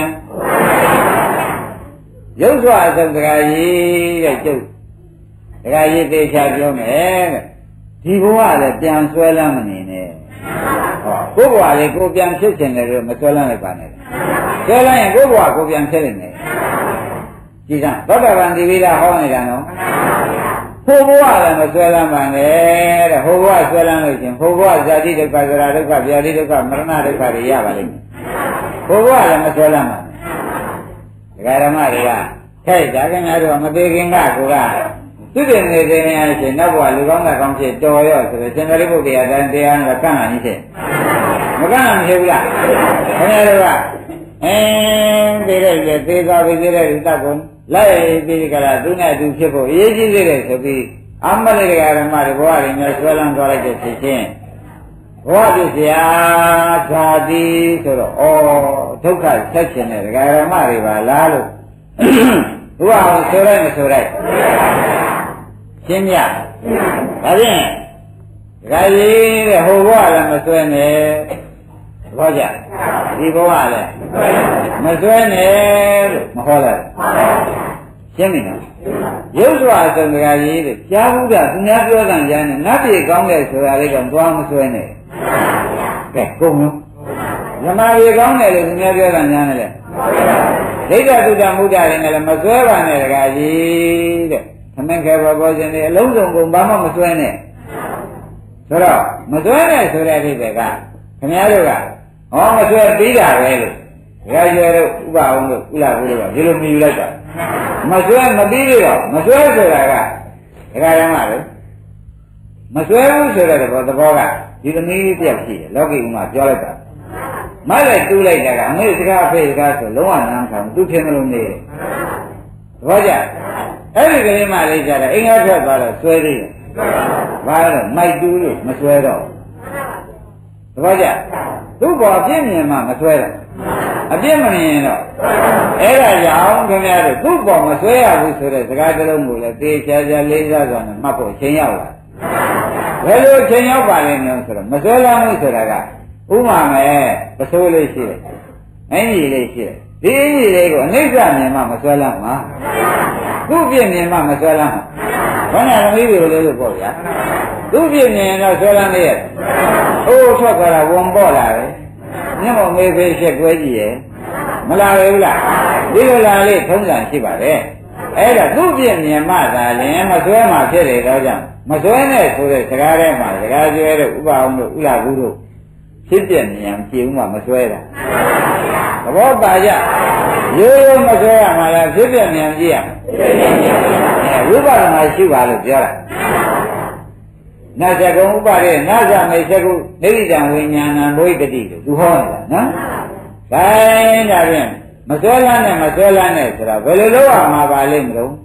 ရုပ်စွာအစုံတရားကြီးတဲ့ကျုပ်တရားကြီးသေချာပြောမယ်တဲ့ဒီဘဝလည်းပြန်ဆွဲလမ်းမနေနဲ့ဟောကိုယ်ဘဝလေးကိုပြန်ဖြစ်ချင်တယ်လို့မဆွဲလမ်းလိုက်ပါနဲ့ဆွဲလမ်းရင်ကိုယ်ဘဝကိုပြန်ဖြစ်နေတယ်ကြည်စမ်းသောတာပန်ဒီဝိဒဟောနေတာနော်ဟိုဘဝလည်းမဆွဲလမ်းပါနဲ့တဲ့ဟိုဘဝဆွဲလမ်းလို့ရှင်ဟိုဘဝဇာတိဒုက္ခသရဒုက္ခဗျာတိဒုက္ခမရဏဒုက္ခတွေရပါလိမ့်မယ်ဟိုဘဝလည်းမဆွဲလမ်းပါနဲ့ဒကာဓမ္မတွေကထဲ့ကြခင်ဗျားတို့မသေးခင်ကကိုကသူတည်နေသေးရင်ရှင်နောက်ဘဝလူကောင်းတဲ့ကောင်းဖြစ်တော်ရောဆိုတော့ရှင်သာရိပုတ္တရာတိုင်းတရားနဲ့ကန့်လာနေတယ်မကန့်လာမဖြစ်ဘူးလားခင်ဗျားတို့ကသေးတဲ့ပြေသေးသွားပြီသေးတဲ့ဥတ္တကုလိုက်ပြီးကြလားသူနဲ့သူဖြစ်ဖို့အရေးကြီးသေးတယ်ဆိုပြီးအမလေးတရားဓမ္မတွေဘဝတွေနဲ့ဆွဲလန်းသွားလိုက်တဲ့ဖြစ်ချင်းဘဝပြည့်စရာဓာတိဆိုတော့ဒုက္ခဆက်ခြင်းတဲ့တရားဓမ္မတွေပါလားလို့ဘုရားဆိုလိုက်မဆိုလိုက်ရှင်းပြဒါဖြင့်ဒကာကြီးတဲ့ဟိုဘဝလည်းမဆွဲနဲ့ဘောကြဒီဘဝလည်းမဆွဲနဲ့လို့မဟောလိုက်ရှင်းပြီနော်ရုပ်စွာအစုံတရားကြီးတဲ့ကြားဘူးကသူများပြောတဲ့ကြားနဲ့နတ်ပြည်ကောင်းတဲ့ဆိုတာလေးကသွားမဆွဲနဲ့ကဲကုန်နော်ဇမားကြီးကောင်းတယ်လို့သူများပြောတဲ့ညာနဲ့လေဒိဋ္ဌသုတ္တမုဒ္ဒတွေနဲ့လည်းမဆွဲပါနဲ့တရားကြီးတဲ့သမင်္ခေဘောဘောရှင်တွေအလုံးစုံကုန်ဘာမှမဆွဲနဲ့ဆိုတော့မဆွဲနဲ့ဆိုတဲ့အဓိပ္ပာယ်ကခင်ဗျားတို့ကမဆွဲပြီးတာပဲလို့ဒကာကျွယ်တို့ဥပအောင်တို့ဥလာဘူးတို့ကဒီလိုမြည်ယူလိုက်တာမဆွဲမပြီးတော့မဆွဲဆိုတာကဒကာရမတို့မဆွဲဘူးဆိုတဲ့သဘောကဒီသမီးလေးတယောက်ရှိတယ်လောကီဥမာပြောလိုက်တာမလိုက်တူးလိုက်တာကအမေစကားအဖေစကားဆိုလုံးဝနားမခံဘူးသူထင်မလို့နေတယ်သဘောကျအဲ့ဒီကလေးမလေးကြတယ်အင်္ဂါထွက်သွားတော့ဆွဲသေးတယ်ဘာလို့မိုက်တူးလို့မဆွဲတော့သဘောကျသူ့ဘောအပြည့်မြင်မှမဆွဲတာအပြည့်မမြင်တော့အဲ့ဒါကြောင့်ခင်ဗျားတို့သူ့ဘောမဆွဲရဘူးဆိုတဲ့စကားတစ်လုံးကိုလည်းသေချာချာလေးစားစွာနဲ့မှတ်ဖို့ချိန်ရောက်လာဘယ်လိုချိန်ရောက်ပါလဲမျိုးဆိုတော့မဆွဲလာမှုဆိုတာကဥမာမဲ့ပစိုးလေးရှိတယ်အင်းကြီးလေးရှိတယ်ဒီအင်းကြီးလေးကိုအနိစ္စမြင်မှမဆွဲလာမှာသူ့ပြည့်မြင်မှမဆွဲလာမှာဘာနဲ့သမီးတွေကိုလေးလို့ပေါ့ဗျာသူ့ပြည့်မြင်တော့ဆွဲလာနေရဲ့ထွက်သွားတာဝန်ပေါ်လာတယ်မျက်မှောက်မေးဖေးရှက်ကွဲကြည့်ရဲ့မလာဘူးလားဒီလိုလာလေးထုံးစံရှိပါတယ်အဲ့ဒါသူ့ပြည့်မြင်မှသာလင်မဆွဲမှဖြစ်တယ်တော့ကြောင့်မဆွဲနဲ့ဆိုတဲ့စကားထဲမှာစကားကျွဲတို့ဥပအောင်တို့ဥလာဘူးတို့ဖြစ်ပြမြင်ကြည့်ဦးမှမဆွဲတာသဘောပါကြရိုးရိုးမဆွဲရမှာလားဖြစ်ပြမြင်ကြည့်ရမယ်ဝိပဿနာရှိပါလို့ပြောတာနာဇဂုံဥပါဒေနာဇမေသကုနိရိတံဝိညာဏဘိတတိလို့သူဟောနေတာနော်။ဒါရင်ဒါဖြင့်မဆွဲလန်းနဲ့မဆွဲလန်းနဲ့ဆိုတာဘယ်လိုလုပ်ရမှာပါလိမ့်မလို့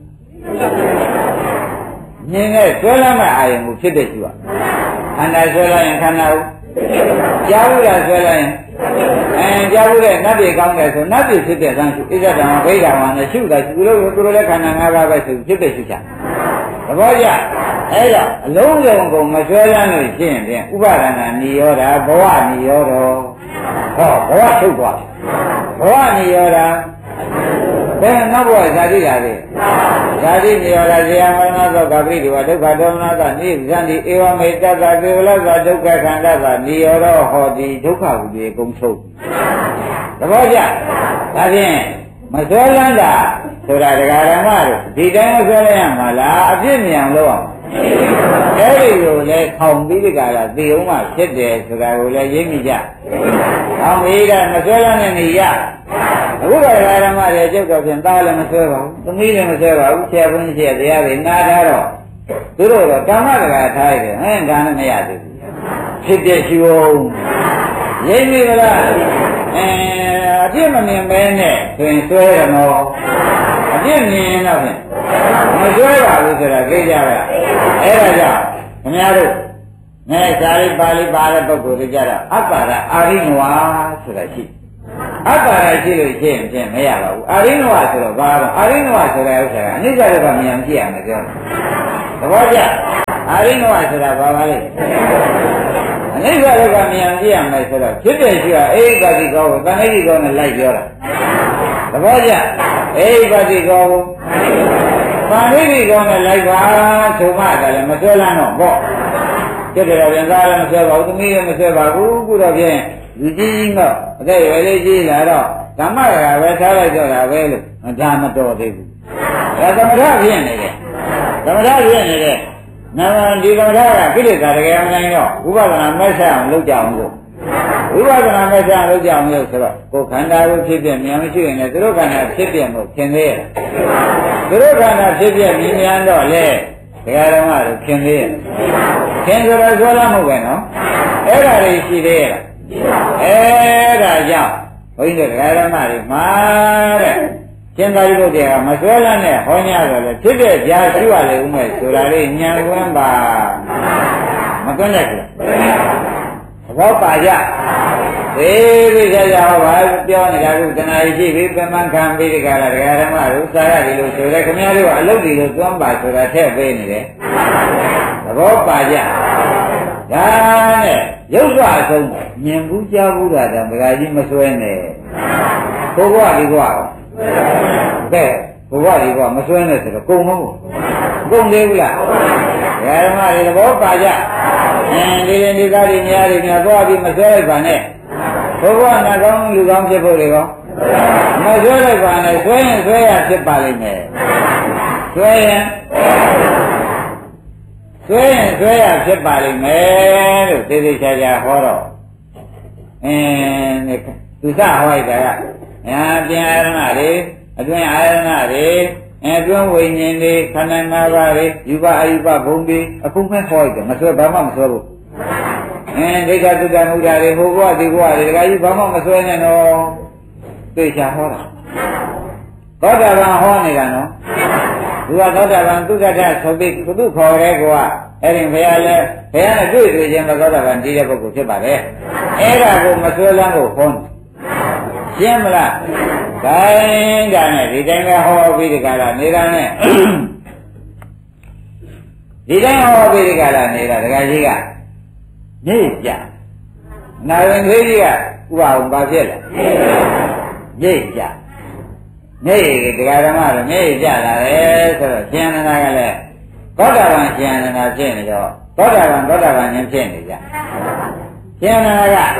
မြင်နဲ့ဆွဲလန်းမဲ့အာယုံကိုဖြစ်တဲ့ကျူရခန္ဓာဆွဲလန်းရင်ခန္ဓာကိုကြားဘူးလားဆွဲလန်းရင်ကြားဘူးတဲ့နတ်ပြည်ကောင်းတယ်ဆိုနတ်ပြည်ဖြစ်တဲ့သံရှုဣဇဒံဝိဒံဝါနဲ့ရှုတာရှုလို့သူတို့လည်းခန္ဓာ၅ပါးပဲဆိုဖြစ်တဲ့ရှုချသဘောကျအဲ့တော့အလုံးစုံကိုမဆွဲလန်းလို့ရှင်းရင်ဥပါဒနာနိရောဓဘဝနိရောဓဘဝထုတ်သွားဘဝနိရောဓဘယ်နောက်ဘဝဇာတိလာလေဇာတိနိရောဓဇေယမရဏသောကပိတိဝဒုက္ခဒေါမနသနိဇန္တိဧဝမေတ္တသကေဝလသဒုက္ခခန္ဓာသနိရောဓဟောတိဒုက္ခဝိရေကုံချုပ်သဘောကျဒါဖြင့်မဆွဲလန်းတာဆိုတာဒကာဓမ္မတို့ဒီတိုင်းဆွဲလန်းရမှာလားအပြစ်မြင်အောင်လုပ်အောင်အဲ့ဒီလိုလဲခေါင်ပြီးဒီကလာသေအောင်မှဖြစ်တယ်ဆိုတာကိုလည်းရိပ်မိကြ။အောင်မေးတာမဆွဲရနဲ့နေရ။အခုတော့ဓမ္မတွေကျုပ်တော့ပြန်သားလည်းမဆွဲပါဘူး။သမီးလည်းမဆွဲပါဘူး။ဆရာဘုန်းကြီးရဲ့တရားတွေနားထားတော့သူတို့တော့ဓမ္မတကာထားရတယ်။ဒါနဲ့မရသေးဘူး။ဖြစ်တဲ့ရှိအောင်ရိပ်မိကလားအပြစ်မမြင်ပဲနဲ့ဆိုရင်ဆွဲရမောအပြစ်မြင်ရင်တော့ဖြင့်မဆွဲပါဘူးဆိုတာသိကြပါအဲ့ဒါကြောင့်ခင်ဗျားတို့စာရိပါဠိပါတဲ့ပုဂ္ဂိုလ်တွေကြတော့အပ္ပါဒအာရိနဝါဆိုတာရှိအတ္တရရှိလို့ရှိရင်ဖြင့်မရပါဘူးအာရိနဝဆိုတော့ဘာတော့အာရိနဝဆိုတဲ့ဥစ္စာကအနိစ္စဒုက္ခမြင်ကြည့်ရမယ်ပြောသဘောကျအာရိနဝဆိုတာဘာပါလဲအနိစ္စဒုက္ခမြင်ကြည့်ရမယ်ဆိုတော့ဖြစ်တဲ့ရှိကအေးပါတိကောကိုတဏှိတိကောနဲ့လိုက်ပြောတာသဘောကျအေးပါတိကောကိုတဏှိတိကောနဲ့လိုက်ပါဆိုမှလည်းမဆွဲလန်းတော့ပေါ့ကျက်တယ်ပြန်သားလည်းမဆွဲပါဘူးသမီးလည်းမဆွဲပါဘူးခုတော့ဖြင့်လူကြီးကြီးတော့အသက်ရွယ်လေးကြီးလာတော့ဓမ္မကပဲထားလိုက်တော့တာပဲလို့ဒါမတော်သေးဘူးဒါသမထဖြစ်နေတယ်သမထဖြစ်နေတယ်နာမဒီသမထကကိလေသာတကယ်မနိုင်တော့ဝိပဿနာမဲ့ဆက်အောင်လုပ်ကြအောင်လို့ဝိပဿနာမဲ့ဆက်အောင်လုပ်ကြအောင်လို့ဆိုတော့ကိုယ်ခန္ဓာကိုဖြစ်ပြမြင်မရှိရင်လည်းသူတို့ခန္ဓာဖြစ်ပြမှုသင်သေးရဲ့သူတို့ခန္ဓာဖြစ်ပြမြင်မြန်တော့လေဒကာဓမ္မတို့သင်သေးရဲ့သင်ဆိုတော့ဆိုလာမှုပဲနော်အဲ့ဒါတွေရှိသေးရဲ့အဲ့ဒါကြောင့်ဘုန်းကြီးတို့ဒကာဓမ္မတွေမှာတဲ့ကျင့်သာရိပုတ္တရာမဆွဲလန်းနဲ့ဟောညာတော့လေဖြစ်တဲ့ကြာရှိရလေဦးမယ်ဆိုတာလေးညံကွင်းပါမကွင်းလိုက်ဘူးသဘောပါကြသေးကြဟောပါပြောနေတာကတဏှာရှိပြီပြမခံပြီးဒီကလာဒကာဓမ္မတို့စာရတယ်လို့ဆိုရဲခင်ဗျားတို့ကအလုပ်တွေလို့သွမ်းပါဆိုတာထည့်ပေးနေတယ်သဘောပါကြဒါနဲ့ရုပ်စွာအဆုံးမြင်ဘူးကြားဘူးတာတံပဂါကြီးမဆွဲနဲ့ဘုရားဒီကွာကဲဘုရားဒီကွာမဆွဲနဲ့ဆိုတော့ကုန်မဟုတ်ကုန်သေးဘူးလားဓမ္မတွေသဘောပါကြဒီရင်ဒီကားတွေများတွေများသွားပြီးမဆွဲလိုက်ပါနဲ့ဘုရားနာကောင်းလူကောင်းဖြစ်ဖို့တွေရောမဆွဲလိုက်ပါနဲ့ဆွဲရင်ဆွဲရဖြစ်ပါလိမ့်မယ်ဆွဲရင်ဆွဲရဖြစ်ပါလိမ့်မယ်လို့သေသေးချာချာဟောတော့သူစဟောလိုက်တာကပြန်အာရဏတွေအတွင်းအာရဏတွေအတွင်းဝိညာဉ်တွေခန္ဓာ၅ပါးတွေယူပအယူပဘုံတွေအခုမှဟောလိုက်တယ်မဆွဲဘာမှမဆွဲဘူးဒိဋ္ဌသုတ္တမုဒ္ဒတွေဟိုဘဝဒီဘဝတွေတခါကြီးဘာမှမဆွဲနဲ့တော့သေချာဟောတာသောတာပန်ဟောနေတာနော်သူကသောတာပန်သုဒ္ဓထဆိုပြီးသူခေါ်တဲ့ကောအဲ့ဒီဘုရားလည်းဘုရားနဲ့တွေ့တွေ့ချင်းသောတာပန်တည်တဲ့ပုဂ္ဂိုလ်ဖြစ်ပါတယ်အဲ့ဒါကိုမဆွဲလန်းကိုဟောရှင်းမလားဂိုင်းဒါနဲ့ဒီတိုင်းပဲဟောပြီးဒီကလာနေတာနဲ့ဒီတိုင်းဟောပြီးဒီကလာနေတာဒကာကြီးကနေကြနာရင်သေးကြီးကဥပအောင်ပါဖြစ်လာနေကြနေဒကာဓမ္မတော့နေကြလာတယ်ဆိုတော့ရှင်အနန္ဒာကလည်းသောတာပန်ရှင်အနန္ဒာဖြစ်နေတော့သောတာပန်ဉာဏ်ဖြစ်နေကြရှင်အနန္ဒာက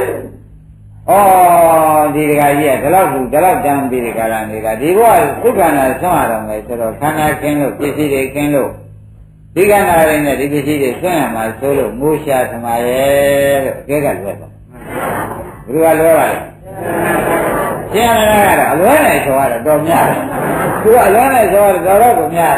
ဒီဒကာကြီးကဒီလောက်တန်းပြီးဒီကလာနေတာဒီဘဝဒုက္ခနာဆွမ်းရတော့မယ်ဆိုတော့ခန္ဓာခင်းလို့ပစ္စည်းတွေခင်းလို့ဒီကနာရင်းနဲ့ဒီပစ္စည်းတွေဆွမ်းရမှာဆိုလို့မိုးရှာသမာရဲ့လို့အကဲကလွဲတော့ဘယ်လိုကလွဲပါလဲရှင်အနန္ဒာကတော့အလွဲနဲ့ဆိုရတော့တော်များတယ်သူကအလွဲနဲ့ဆိုရတော့ကိုများ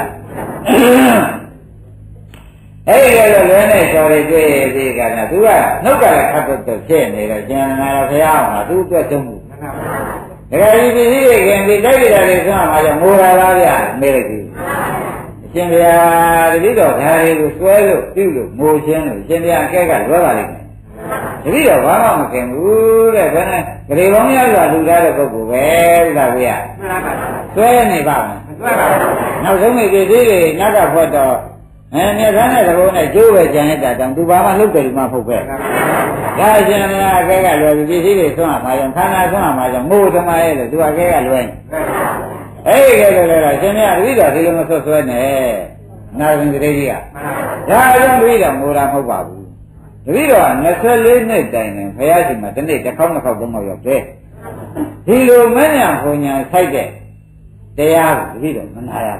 တယ်အဲ့ဒီလိုလွဲနဲ့ဆိုရတွေ့ပြီးကလည်းသူကနှုတ်ကလည်းခတ်တော့ဖြစ်နေတော့ရှင်အနန္ဒာဘုရားအောင်သူ့အတွက်သုံးမှုဒါကြဒီပစ္စည်းတွေခင်ပြီးတိုက်ကြတာတွေဆွမ်းမှာကြောင့်ငိုတာလားဗျာမေးလိုက်ပြီရှင်ဘုရားတတိတော်ဓာရီကိုစွဲလို့ပြုလို့ငိုခြင်းလို့ရှင်ဘုရားအကဲကလွဲပါလိမ့်မယ်တတိတော်ဘာမှမခင်ဘူးတဲ့ဘယ်နဲ့ဂရေပေါင်းများစွာလူသားတဲ့ပုဂ္ဂိုလ်ပဲဒါဗျာစွဲနေပါမယ်နောက်ဆုံးနေပစ္စည်းတွေနတ်ကဖွက်တော့မြတ်ဆန်းတဲ့သဘောနဲ့ကျိုးပဲကြံရတာတောင်သူဘာမှလုပ်တယ်မှမဟုတ်ပဲဒါရှင်မလားအကဲကလွယ်ပြီးပစ္စည်းတွေဆွမ်းမှာကြောင့်ခန္ဓာဆွမ်းမှာကြောင့်မို့သမားရဲ့လို့သူအကဲကလွယ်အဲ့ဒီကဲလို့လည်းရှင်မြတ်တတိတော်ဒီလိုမဆွဆွဲနဲ့နာရင်တတိကြီးကဒါကြောင့်တတိတော်မိုးတာမဟုတ်ပါဘူးတတိတော်က24နှစ်တိုင်နေဘုရားရှင်မှာတစ်နေ့တစ်ခေါက်နှစ်ခေါက်သုံးခေါက်ရောက်တယ်ဒီလိုမဉ္ဇဉ်ဘုံညာဆိုင်တဲ့တရားကိုတတိတော်မနာရ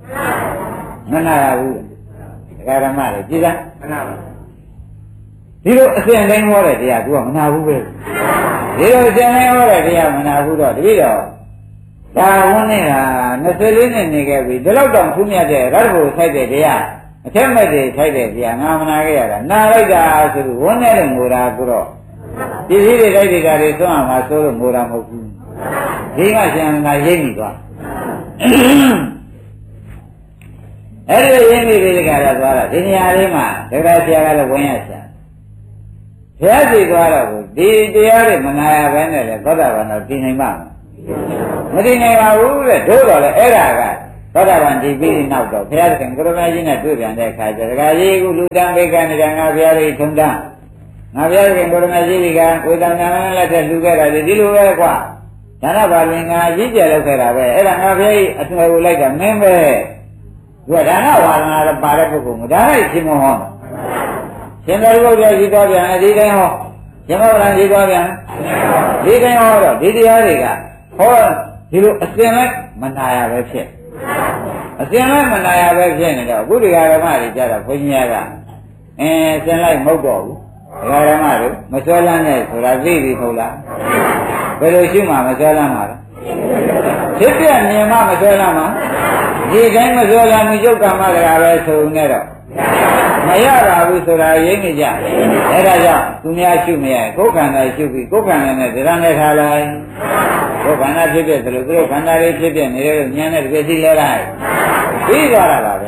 ဘူးဒကာဓမ္မတွေကြည်လားမနာပါဒီလိုအစဉ်တိုင်းဟောတဲ့တရား तू ကမနာဘူးပဲဒီလိုအစဉ်တိုင်းဟောတဲ့တရားမနာဘူးတော့တပည့်တော်ဒါဝန်နေတာ24နှစ်နေခဲ့ပြီဒီလောက်တောင်ထူးမြတ်တဲ့ရတ္တဘုဆိုင်တဲ့တရားအထက်မဲ့တွေဆိုင်တဲ့တရားငါမနာခဲ့ရတာနာလိုက်တာဆိုပြီးဝန်နေလို့ငိုတာကိုတော့ဒီစည်းတွေတိုက်တာတွေသွမ်းအောင်မှာဆိုလို့ငိုတာမဟုတ်ဘူးဒီကရှင်နာရိပ်မိသွားအဲ့ဒီရင်းမိပြီးကြတာသွားတာဒီနေရာလေးမှာဒကာဆရာကလည်းဝင်ရဆရာဘုရားရှိသွားတော့ကိုဒီတရားတွေမနာရဘဲနဲ့လေသောတာပန်တော့တည်နိုင်မှာမတည်နိုင်ပါဘူးတဲ့တို့တော့လေအဲ့ဒါကသောတာပန်ဒီပြီးနောက်တော့ဘုရားသခင်ကိုရမကြီးနဲ့တွေ့ပြန်တဲ့အခါကျဒကာကြီးကလူတန်းဘေကနေငါဘုရားကြီးထုံတန်းငါဘုရားသခင်ကိုရမကြီးကဝေဒနာနဲ့လက်ထက်လူခဲ့တာဒီလိုပဲကွာဒါနပါလင်ငါကြီးကျယ်လောက်ခဲ့တာပဲအဲ့ဒါငါဘုရားကြီးအထွေကိုလိုက်တာမင်းပဲသူကဒါနဝါဒနာပါတဲ့ပုဂ္ဂိုလ်ကဒါနဲ့ရှင်းမဟောရှင်သာရိပုတ္တရာကြီးတော်ပြန်ဒီတိုင်းဟောရှင်မောဂလန်ကြီးတော်ပြန်ဒီတိုင်းဟောတော့ဒီတရားတွေကဟောဒီလိုအစဉ်လိုက်မနာရပဲဖြစ်အစဉ်လိုက်မနာရပဲဖြစ်နေတော့အခုတရားဓမ္မတွေကြတော့ဘုန်းကြီးကအစဉ်လိုက်မဟုတ်တော့ဘူးတရားဓမ္မတွေမဆွဲလန်းနဲ့ဆိုတာသိပြီဟုတ်လားဘယ်လိုရှိမှမဆွဲလန်းမှာလဲဖြစ်ပြမြင်မှမဆွဲလန်းမှာဒီတိုင်းမဆွဲလန်းမှုယုတ်ကမ္မတရားပဲဆိုနေတော့မရပါဘူးဆိုတာရင်းနေကြအဲဒါကြောင့်သူများရှုမရကိုယ်ခန္ဓာရှုပြီးကိုယ်ခန္ဓာနဲ့ဒရနဲ့ထားလိုက်ကိုယ်ခန္ဓာဖြစ်ဖြစ်သလိုသူတို့ခန္ဓာလေးဖြစ်ဖြစ်နေတယ်ဉာဏ်နဲ့တကယ်သိလဲလိုက်ပြီးသွားတာပါပဲ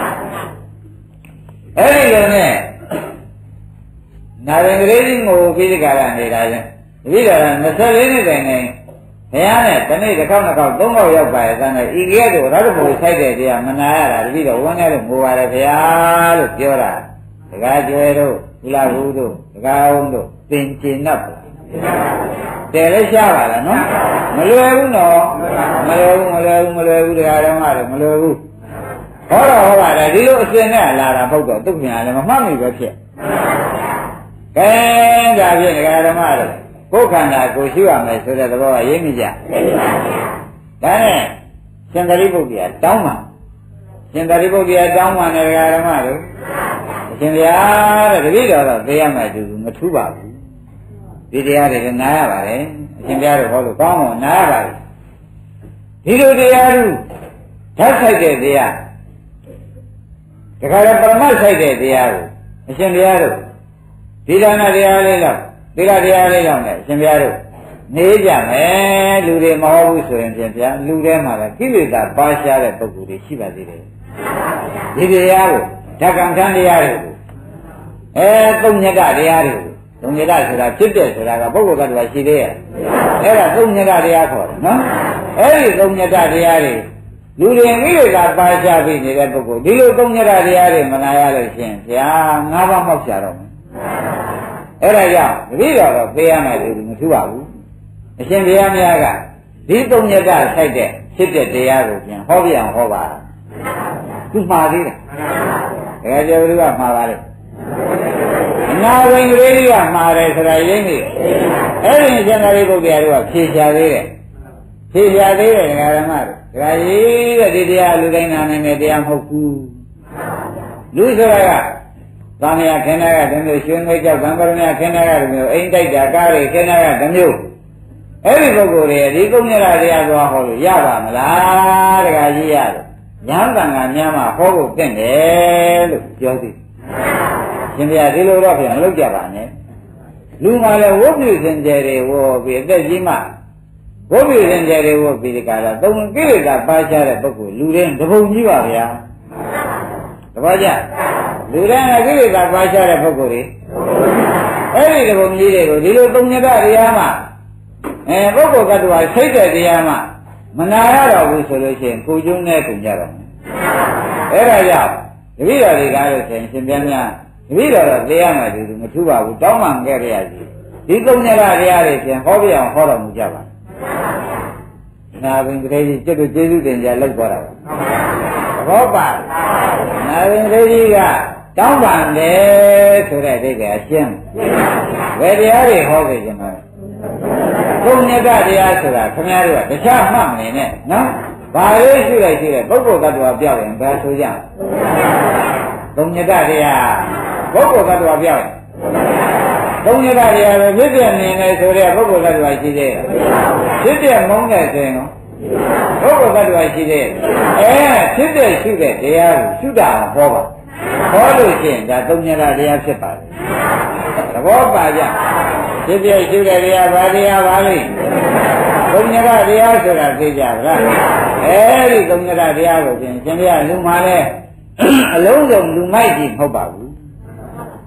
အဲဒီလိုနဲ့နာရင်ကလေးကြီးကိုပြီးဒီကရနေတာချင်းတတိယက24နှစ်တိုင်နေဘုရားနဲ့တနေ့တစ်ခေါက်နှစ်ခေါက်သုံးခေါက်ရောက်ပါရဲ့တန်းနဲ့ဤကဲ့သို့ရတ္တဘုဆိုင်တဲ့တရားမနာရတာတတိယဝန်းထဲလို့ငိုပါတယ်ဘုရားလို့ပြောတာဒကာကျွဲတို့ကုလဘူးတို့ဒကာအောင်တို့သင်ကျင်납ပါတယ်လည်းရှားပါလားနော်မလွယ်ဘူးနော်မလွယ်ဘူးဒကာတော်မတို့မလွယ်ဘူးဟောတော့ဟောပါတယ်ဒီလိုအစဉ်နဲ့လာတာပုဂ္ဂိုလ်သူ့ပြန်လည်းမမှတ်မိပဲဖြစ်ကဲဒါဖြင့်ဒကာတော်မတို့ကိုယ်ခန္ဓာကိုရှုရမယ်ဆိုတဲ့သဘောကရင်းမိကြဒါနဲ့ရှင်သာရိပုတ္တရာတောင်းပါရှင်သာရိပုတ္တရာတောင်းပါနဲ့ဒကာဓမ္မတို့အရှင်ဘုရားတဲ့တပည့်တော်တော့သိရမယ်သူမထူးပါဘူးဒီတရားတွေနားရပါတယ်အရှင်ဘုရားတို့ဟောလို့ကောင်းအောင်နားရပါတယ်ဒီလိုတရားတို့ဓာတ်ဆိုင်တဲ့တရားဒကာရပရမတ်ဆိုင်တဲ့တရားကိုအရှင်ဘုရားတို့ဒီဒါနတရားလေးတော့ဒီကတရားလေးတော့နဲ့ရှင်ဘုရားတို့နေကြမယ်လူတွေမဟုတ်ဘူးဆိုရင်ဖြင့်ဗျာလူထဲမှာလည်းကိလေသာပါရှားတဲ့ပုဂ္ဂိုလ်တွေရှိပါသေးတယ်ဒီတရားကိုဓကံထမ်းတရားတွေကိုသုံးညတတရားတွေကိုသုံးညတဆိုတာဖြစ်တဲ့ဆိုတာကပုဂ္ဂိုလ်ကတည်းကရှိသေးရဲ့အဲ့ဒါသုံးညတတရားခေါ်တယ်နော်အဲ့ဒီသုံးညတတရားတွေလူတွေကိလေသာပါရှားပြီးနေတဲ့ပုဂ္ဂိုလ်ဒီလိုသုံးညတတရားတွေမနာရလို့ရှင်ဗျာ၅ပါးမောက်ရှာတော့မယ်အဲ့ဒါကြောင့်တပည့်တော်တော့ပေးရမယ်လို့မထူပါဘူးအရှင်ဘုရားများကဒီသုံးညတဆိုင်တဲ့ဖြစ်တဲ့တရားကိုပြန်ဟောပြအောင်ဟောပါသူမှားသေးတယ်တကယ်ကြောလူကမှားပါလေအနာဝင်ကလေးကမှားတယ်ဆိုတာရင်းနေအဲ့ဒီရှင်သာရိပုတ္တရာတို့ကဖြေချသေးတယ်ဒကာဓမ္မတို့ဒကာကြီးတဲ့ဒီတရားလူတိုင်းနာနေတယ်တရားမဟုတ်ဘူးလူဆိုတာကသံဃာခင်းနာကတမျိုးရွှေငွေကြောက်သံဃာရမခင်းနာကတမျိုးအိမ်တိုက်တာကားတွေခင်းနာကတမျိုးအဲ့ဒီပုဂ္ဂိုလ်တွေဒီကုညရတရားသွားဟောလို့ရပါမလားတခါကြီးရတယ်ညာတန်ကညာမှာဟောဖို့ပြင်တယ်လို့ပြောသည်ရှင်ဗျာဒီလိုတော့ပြန်မလုပ်ကြပါနဲ့လူမှလည်းဝုတ်ပြုစင်ကြယ်တွေဝေါ်ပြီးအသက်ကြီးမှဝုတ်ပြုစင်ကြယ်တွေဝေါ်ပြီးဒီကလာသုံးကိလေသာပါရှားတဲ့ပုဂ္ဂိုလ်လူတိုင်းတပုံကြီးပါဗျာတပည့်ကြလူတိုင်းကိလေသာပါရှားတဲ့ပုဂ္ဂိုလ်တွေအဲ့ဒီတပုံကြီးတွေကိုဒီလိုသုံးညတတရားမှပုဂ္ဂိုလ်ကတည်းကစိတ်တဲ့တရားမှမနာရတော့ဘူးဆိုလို့ရှိရင်ကိုကျုံးနဲ့ကိုကြတော့အဲ့ဒါကြောင့်တပည့်တော်တွေကားလို့ဆိုရင်ရှင်ပြန်များတပည့်တော်တော့သိရမှတူမထူပါဘူးတောင်းမှခဲ့ရစီဒီသုံးညတတရားတွေပြန်ဟောပြအောင်ဟောတော်မူကြပါနာဘင်ကလေးကြီးကျွတ်ကျေးဇူးတင်ကြလောက်သွားတာဘောပါနာဘင်ကလေးကြီးကတောင်းပန်တယ်ဆိုတဲ့အဓိပ္ပာယ်အရှင်းဘယ်တရားတွေဟောခဲ့ကြမှာသုံးညတတရားဆိုတာခင်ဗျားတို့ကတခြားမှတ်မနေနဲ့နော်ဘာလေးရှိလိုက်ရှိတယ်ပုဂ္ဂိုလ်တ attva ပြောက်ရင်ဘာဆိုကြသုံးညတတရားပုဂ္ဂိုလ်တ attva ပြောက်ရင်သုံးညတတရားပဲဖြစ်ပြနေနေဆိုတဲ့ပုဂ္ဂိုလ်တ attva ရှိသေးတယ်ဖြစ်ပြမုန်းတဲ့ဆိုရင်ပုဂ္ဂိုလ်တ attva ရှိသေးတယ်ဖြစ်တဲ့ရှိတဲ့တရားကိုရှုတာဟောပါဟောလို့ရှိရင်ဒါသုံးညတတရားဖြစ်ပါတယ်သဘောပါကြဖြစ်ပြရှုတဲ့တရားဘာတရားပါလိမ့်သုံးညတတရားဆိုတာသိကြပါလားအဲဒီသုံးညတတရားကိုပြင်ရှင်ပြလူမှလည်းအလုံးစုံလူမိုက်ကြီးမဟုတ်ပါဘူး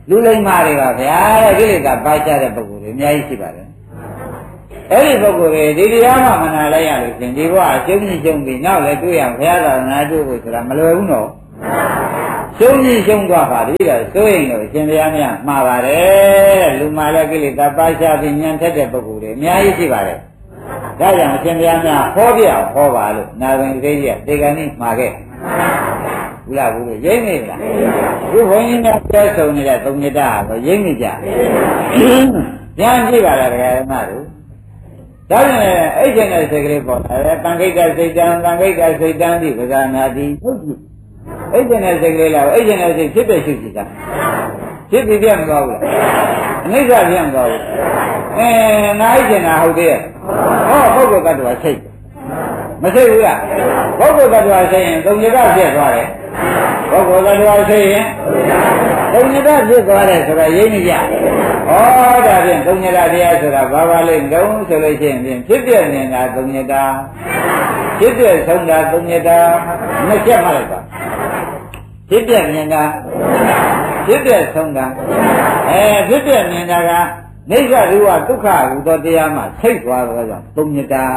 လူလိမ္မာတွေပါဗျာတဲ့ကိလေသာပါချတဲ့ပုဂ္ဂိုလ်တွေအများကြီးရှိပါတယ်အဲ့ဒီပုဂ္ဂိုလ်တွေဒီတရားမှမနာလိုက်ရလို့ရှင်ဒီဘဝအကျုံးကြီးကျုံပြီးနောက်လည်းတွေ့ရဘုရားသာသနာတွေ့ဖို့ဆိုတာမလွယ်ဘူးနော်ရှုံးကြီးရှုံးသွားပါပြီတော့ဆိုရင်တော့ရှင်ဘုရားများမှားပါတယ်လူမာလည်းကိလေသာပါချပြီးဉာဏ်ထက်တဲ့ပုဂ္ဂိုလ်တွေအများကြီးရှိပါတယ်ဒါကြောင့်ရှင်ဘုရားများဟောပြအောင်ဟောပါလို့နာဝင်ကလေးကြီးကတေကန်ကြီးမှာခဲ့ဘူးလားဘူးရိမ့်နေလားခုဘုန်းကြီးများပြောဆုံးနေတဲ့သုံးညတာကိုရိမ့်နေကြပြန်ကြည့်ပါလားတရားဓမ္မတို့ဒါနဲ့အဲ့ကျင်တဲ့စိတ်ကလေးပေါ်လာတယ်တန်ခိတ်ကစိတ်တန်တန်ခိတ်ကစိတ်တန်ဒီပဇာနာတိဟုတ်ပြီအဲ့ကျင်တဲ့စိတ်ကလေးလားအဲ့ကျင်တဲ့စိတ်ဖြစ်တဲ့ရှုကြည့်တာဖြစ်ပြီးပြတ်မသွားဘူးလားအနိစ္စပြတ်မသွားဘူးနားကျင်တာဟုတ်သေးရဲ့ဟောပုဂ္ဂိုလ်တ attva စိတ်မစိတ်ဘူးလားပုဂ္ဂိုလ်တ attva စိတ်ရင်သုံးညတာပြတ်သွားတယ်ပုဂ္ဂိုလ်တ attva စိတ်ရင်သုံးညတာပြတ်သွားတယ်ဆိုတာရိမ့်နေကြဩဒါဖြင့်သုံးညတာတရားဆိုတာဘာပါလဲတုံးဆိုလို့ရှိရင်ဖြစ်ပြနေတာသုံးညတာဖြစ်ပြဆုံးတာသုံးညတာနှစ်ချက်မှလိုက်ပါဖြစ်ပြနေတာဖြစ်ပြဆုံးတာဖြစ်ပြနေတာကနိစ္စရူပဒုက္ခဟူသောတရားမှဆိတ်သွားသောကြောင့်သုံးညတာ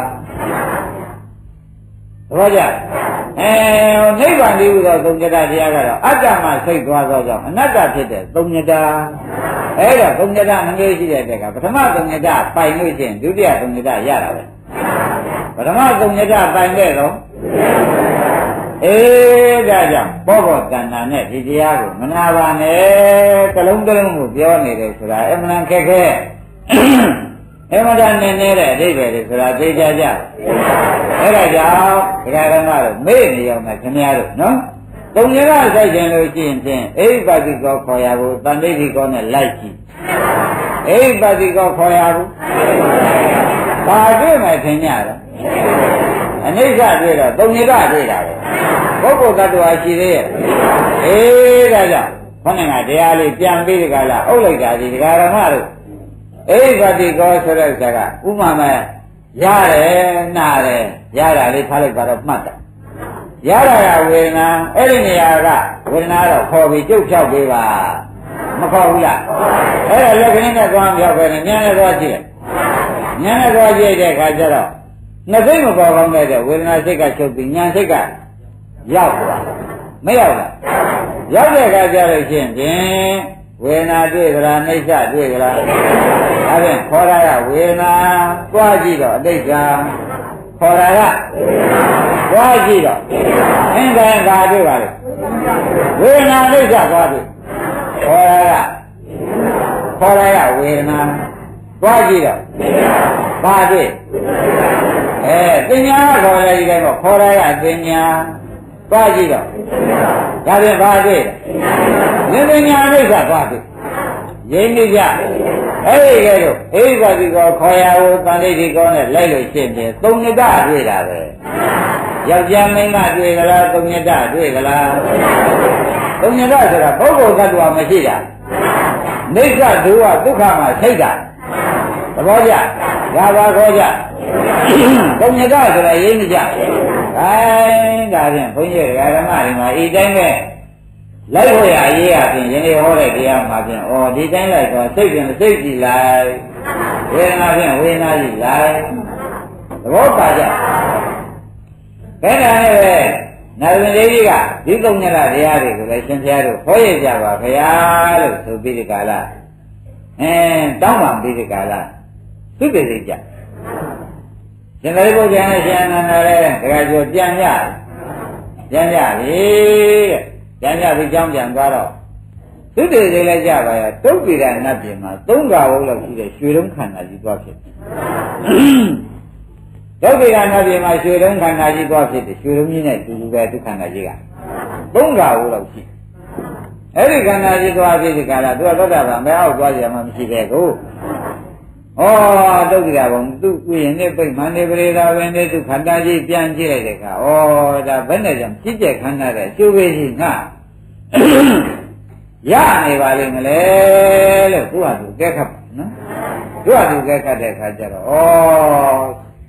ဘောကြနိဗ္ဗာန်တည်းဟူသောသုံးညတာတရားကတော့အတ္တမှဆိတ်သွားသောကြောင့်အနတ္တဖြစ်တဲ့သုံးညတာအဲ့တော့သုံးညတာနှမျိုးရှိတဲ့တက်ကပထမသုံးညတာပိုင်လို့ချင်းဒုတိယသုံးညတာရတာပဲပထမသုံးညတာပိုင်တဲ့တော့ဒါကြောင့်ဘောဘောတဏ္ဍာနဲ့ဒီတရားကိုမနာပါနဲ့ကလုံးကလုံးကိုပြောနေတယ်ဆိုတာအမှန်ခက်ခဲအမှန်တန်နေနေတဲ့အဓိပ္ပာယ်တွေဆိုတာသိကြကြအဲ့ဒါကြောင့်ဒကာဓမ္မတို့မေ့နေအောင်နဲ့ခင်ဗျားတို့နော်သုံးရကစိုက်ခြင်းလို့ရှိရင်ဖြင့်အိပတိကောခေါ်ရဖို့တန်ဋိဋ္ဌိကောနဲ့လိုက်ကြည့်အိပတိကောခေါ်ရဖို့ဘာတွေ့မှထင်ကြတော့အနိစ္စတွေ့တော့သုံးရကတွေ့တာပဲပုဂ္ဂိုလ်တ attva ရှိသေးရဲ့ဒါကြောင့်ခေါင်းကတရားလေးပြန်ပြီးဒီကလာအုပ်လိုက်တာဒီဒကာဓမ္မတို့အိဗတိကောဆိုတဲ့ဇာကဥမာမဲ့ရတယ်နားတယ်ရတာလေးထားလိုက်ပါတော့မှတ်တာရတာကဝေဒနာအဲ့ဒီနေရာကဝေဒနာတော့ခေါ်ပြီးကြုတ်ဖြောက်ပေးပါမခေါ်ဘူးလားအဲ့ဒါလက်ခင်းနဲ့သွားဖြောက်ပဲနဲ့ဉာဏ်နဲ့သွားကြည့်ဉာဏ်နဲ့သွားကြည့်တဲ့အခါကျတော့နှစ်စိတ်မပေါ်ကောင်းတဲ့ဝေဒနာစိတ်ကချုပ်ပြီးဉာဏ်စိတ်ကရောက်သွားမရောက်လားရောက်တဲ့အခါကျတော့ရှင်ဖြင့်ဝေဒနာတွေ့ကြလားနှိစ္စတွေ့ကြလားဒါဖြင့်ခေါ်တာကဝေဒနာသွားကြည့်တော့အတိတ်ကခေါ်တာကသွားကြည့်တော့အင်းကံကာတွေ့ပါလေဝေဒနာနှိစ္စသွားပြီခေါ်တာကဝေဒနာသွားကြည့်တော့ဘာတွေ့ပညာခေါ်လိုက်တယ်ခေါ်တာကပညာသွားကြည့်တော့ဒါဖြင့်ဘာတွေ့လဲပညာနှိစ္စသွားပြီရင်းနေကြအဲ့ဒီကဲတော့အိဗတိကောခေါ်ရဖို့တန်ဋိဋ္ဌိကောနဲ့လိုက်လို့ရှင်းတယ်သုံးညတတွေ့တာပဲယောက်ျားမိန်းမတွေ့ကြလားသုံးညတတွေ့ကြလားသုံးညတဆိုတာပုဂ္ဂိုလ်သတ္တဝါမရှိတာနိစ္စဒုဝဒုက္ခမှာစိတ်တာသဘောကျဒါပါခေါ်ကြသုံးညတဆိုတာရင်းနေကြဒါဖြင့်ဘုန်းကြီးဓမ္မတွေမှာဤတိုင်းပဲလိုက်ဖို့ရအရေးအပြင်ယနေ့ဟောတဲ့တရားမှာဖြင့်ဒီတိုင်းလိုက်တော့စိတ်ဖြင့်စိတ်ကြည့်လိုက်ဝေဒနာဖြင့်ဝေဒနာကြည့်လိုက်သဘောပါကြဘယ်နဲ့လဲနာဝင်လေးကြီးကဒီသုံးညတာတရားတွေကိုလည်းရှင်ဘုရားတို့ဟောရကြပါဗျာလို့ဆိုပြီးဒီကလာတောင်းပန်ပြီးဒီကလာသူတည်ကြရှင်သာရိပုတ္တရာနဲ့ရှင်အနန္ဒာလည်းတခါကျော်ပြန်ကြပြီတဲ့ပြန်ကြပြီးကြောင်းပြန်သွားတော့သူတည်သေးလဲကြပါရဲ့တုတ်ပိရနတ်ပြင်မှာ၃ခါဝုန်းလောက်ရှိတဲ့ရွှေတုံးခန္ဓာကြီးသွားဖြစ်တုတ်ပိရနတ်ပြင်မှာရွှေတုံးခန္ဓာကြီးသွားဖြစ်တယ်ရွှေတုံးကြီးနဲ့တူတူပဲဒုက္ခန္ဓာကြီးက၃ခါဝုန်းလောက်ရှိအဲ့ဒီခန္ဓာကြီးသွားဖြစ်ဒီကလာသူကသောတာပန်ဘယ်အောက်သွားကြမှာမရှိပဲကိုတုတ်တိကဘုံသူ့ဥယျာဉ်နဲ့ပြိမန္တေပရိသာဝင်တဲ့သူခန္ဓာကြီးပြန်ကြည့်လိုက်တဲ့အခါဒါဘယ်နဲ့ကြောင့်ပြည့်ကျက်ခန္ဓာတဲ့အကျိုးပဲကြီးငါရနေပါလိမ့်မလဲလို့သူ့ဟာသူကဲခတ်ပါနော်သူ့ဟာသူကဲခတ်တဲ့အခါကျတော့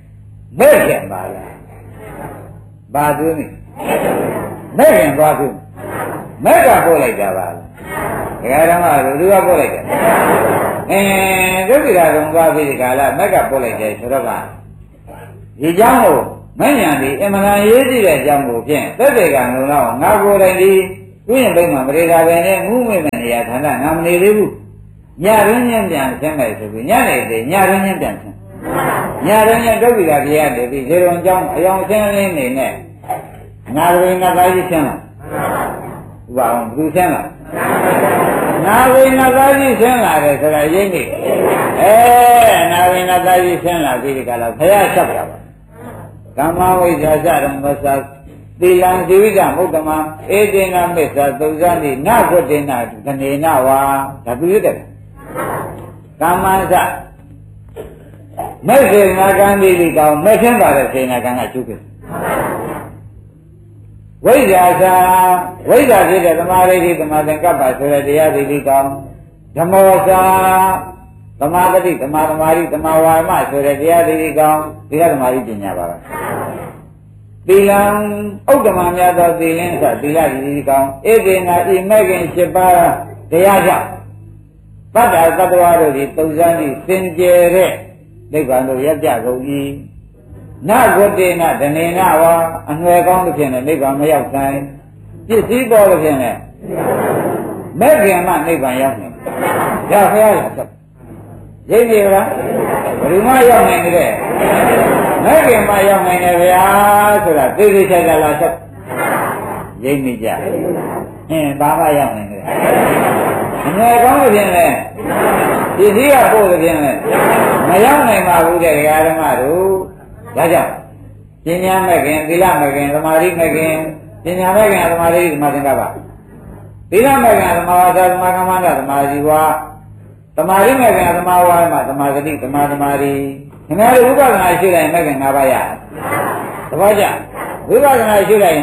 မဲ့ခင်ပါလားဘာသူနေမဲ့ခင်သွားသူမက်ကပို့လိုက်တာပါဒကာဓမ္မတို့လူကပို့လိုက်တယ်ဒုက္ခိတာကုံသွားပြီးဒီကလာမက်ကပို့လိုက်တယ်ဆိုတော့ကဒီเจ้าကိုမဉ္ဇဉ်ဒီအမှန်တန်ရေးကြည့်တဲ့အကြောင်းကိုဖြင့်သက်သေကံလုံးတော့ငါကိုယ်တိုင်ဒီဥယျာဉ်ပိတ်မှာပရိဒါပဲနဲ့ငူးမိမဲ့နေရာဌာနငါမနေသေးဘူးညရင်းချင်းပြန်ဆင်းမယ်ဆိုပြီးညနေတည်းညရင်းချင်းပြန်ဆင်းညရင်းချင်းဒုက္ခိတာပြရတယ်ပြီးဇေရုံကျောင်းအယောင်ဆင်းလင်းနေနဲ့ငါဝိငါသားကြီးဆင်းလာဥပအောင်ဘူးဆင်းလာနာဝိငါသားကြီးဆင်းလာတယ်ဆိုတာရင်းနေနာဝိငါသားကြီးဆင်းလာပြီးဒီကလာဖယားချက်တာပါကမ္မဝိဇ္ဇာစရမသသီလံဇိဝိတမုဒ္ဓမဧတေနမစ္ဆာသုံးဇာတိနဂုတေနကနေနဝါဒါသူရတဲ့ကမ္မစမဲ့စေနာကံဒီလီကောင်မဲ့ချင်းပါတဲ့စေနာကံကကျုပ်တယ်ဝိဇ္ဇာစာဝိဇ္ဇာဖြစ်တဲ့သမာဓိတိသမာသင်္ကပ္ပဆိုတဲ့တရားဒီလီကောင်ဓမ္မောစာသမာဓိသမာသမာဓိသမာဝါမဆိုတဲ့တရားဒီလီကောင်ဒီကသမာဓိပညာပါလားသီလံဥဒ္ဓမများသောသီလင်းဆိုသီလဒီလီကောင်ဧကေနာဤမဲ့ခင်7ပါးတရားကြောင့်တတ္တသတ္တဝါတို့ဒီသုံးစမ်းပြီးစင်ကြယ်တဲ့နိဗ္ဗာန်တို့ရပ်ကြကုန်၏နဂုတေနဒနေနဝါအနွယ်ကောင်းသဖြင့်နိဗ္ဗာန်မရောက်နိုင်ပစ္စည်းပေါ်သဖြင့်လည်းမဲ့ခင်မှနိဗ္ဗာန်ရောက်နိုင်ရဖရားရဆက်ရိပ်ပြီလားဘယ်သူမှရောက်နိုင်တဲ့မဲ့ခင်မှရောက်နိုင်တယ်ဗျာဆိုတာသိသိချာချာလာဆက်ရိပ်မိကြဘာမှရောက်နိုင်တယ်အနွယ်ကောင်းသဖြင့်လည်းပစ္စည်းကပို့သဖြင့်လည်းမရောက်နိုင်ပါဘူးတဲ့ဓမ္မတို့ဒါကြောင့်ပညာမဲ့ခင်သီလမဲ့ခင်သမာဓိမဲ့ခင်ပညာမဲ့ခင်သမာဓိသမာသင်္ကပ္ပသီလမဲ့ခင်သမာဝါစာသမာကမ္မန္တသမာဇီဝသမာဓိမဲ့ခင်သမာဝါမသမာသတိသမာသမာဓိခင်ဗျားတို့ဥပဒနာရှိတိုင်းမဲ့ခင်၅ပါးရသဘောကျဝိပဿနာရှိတိုင်း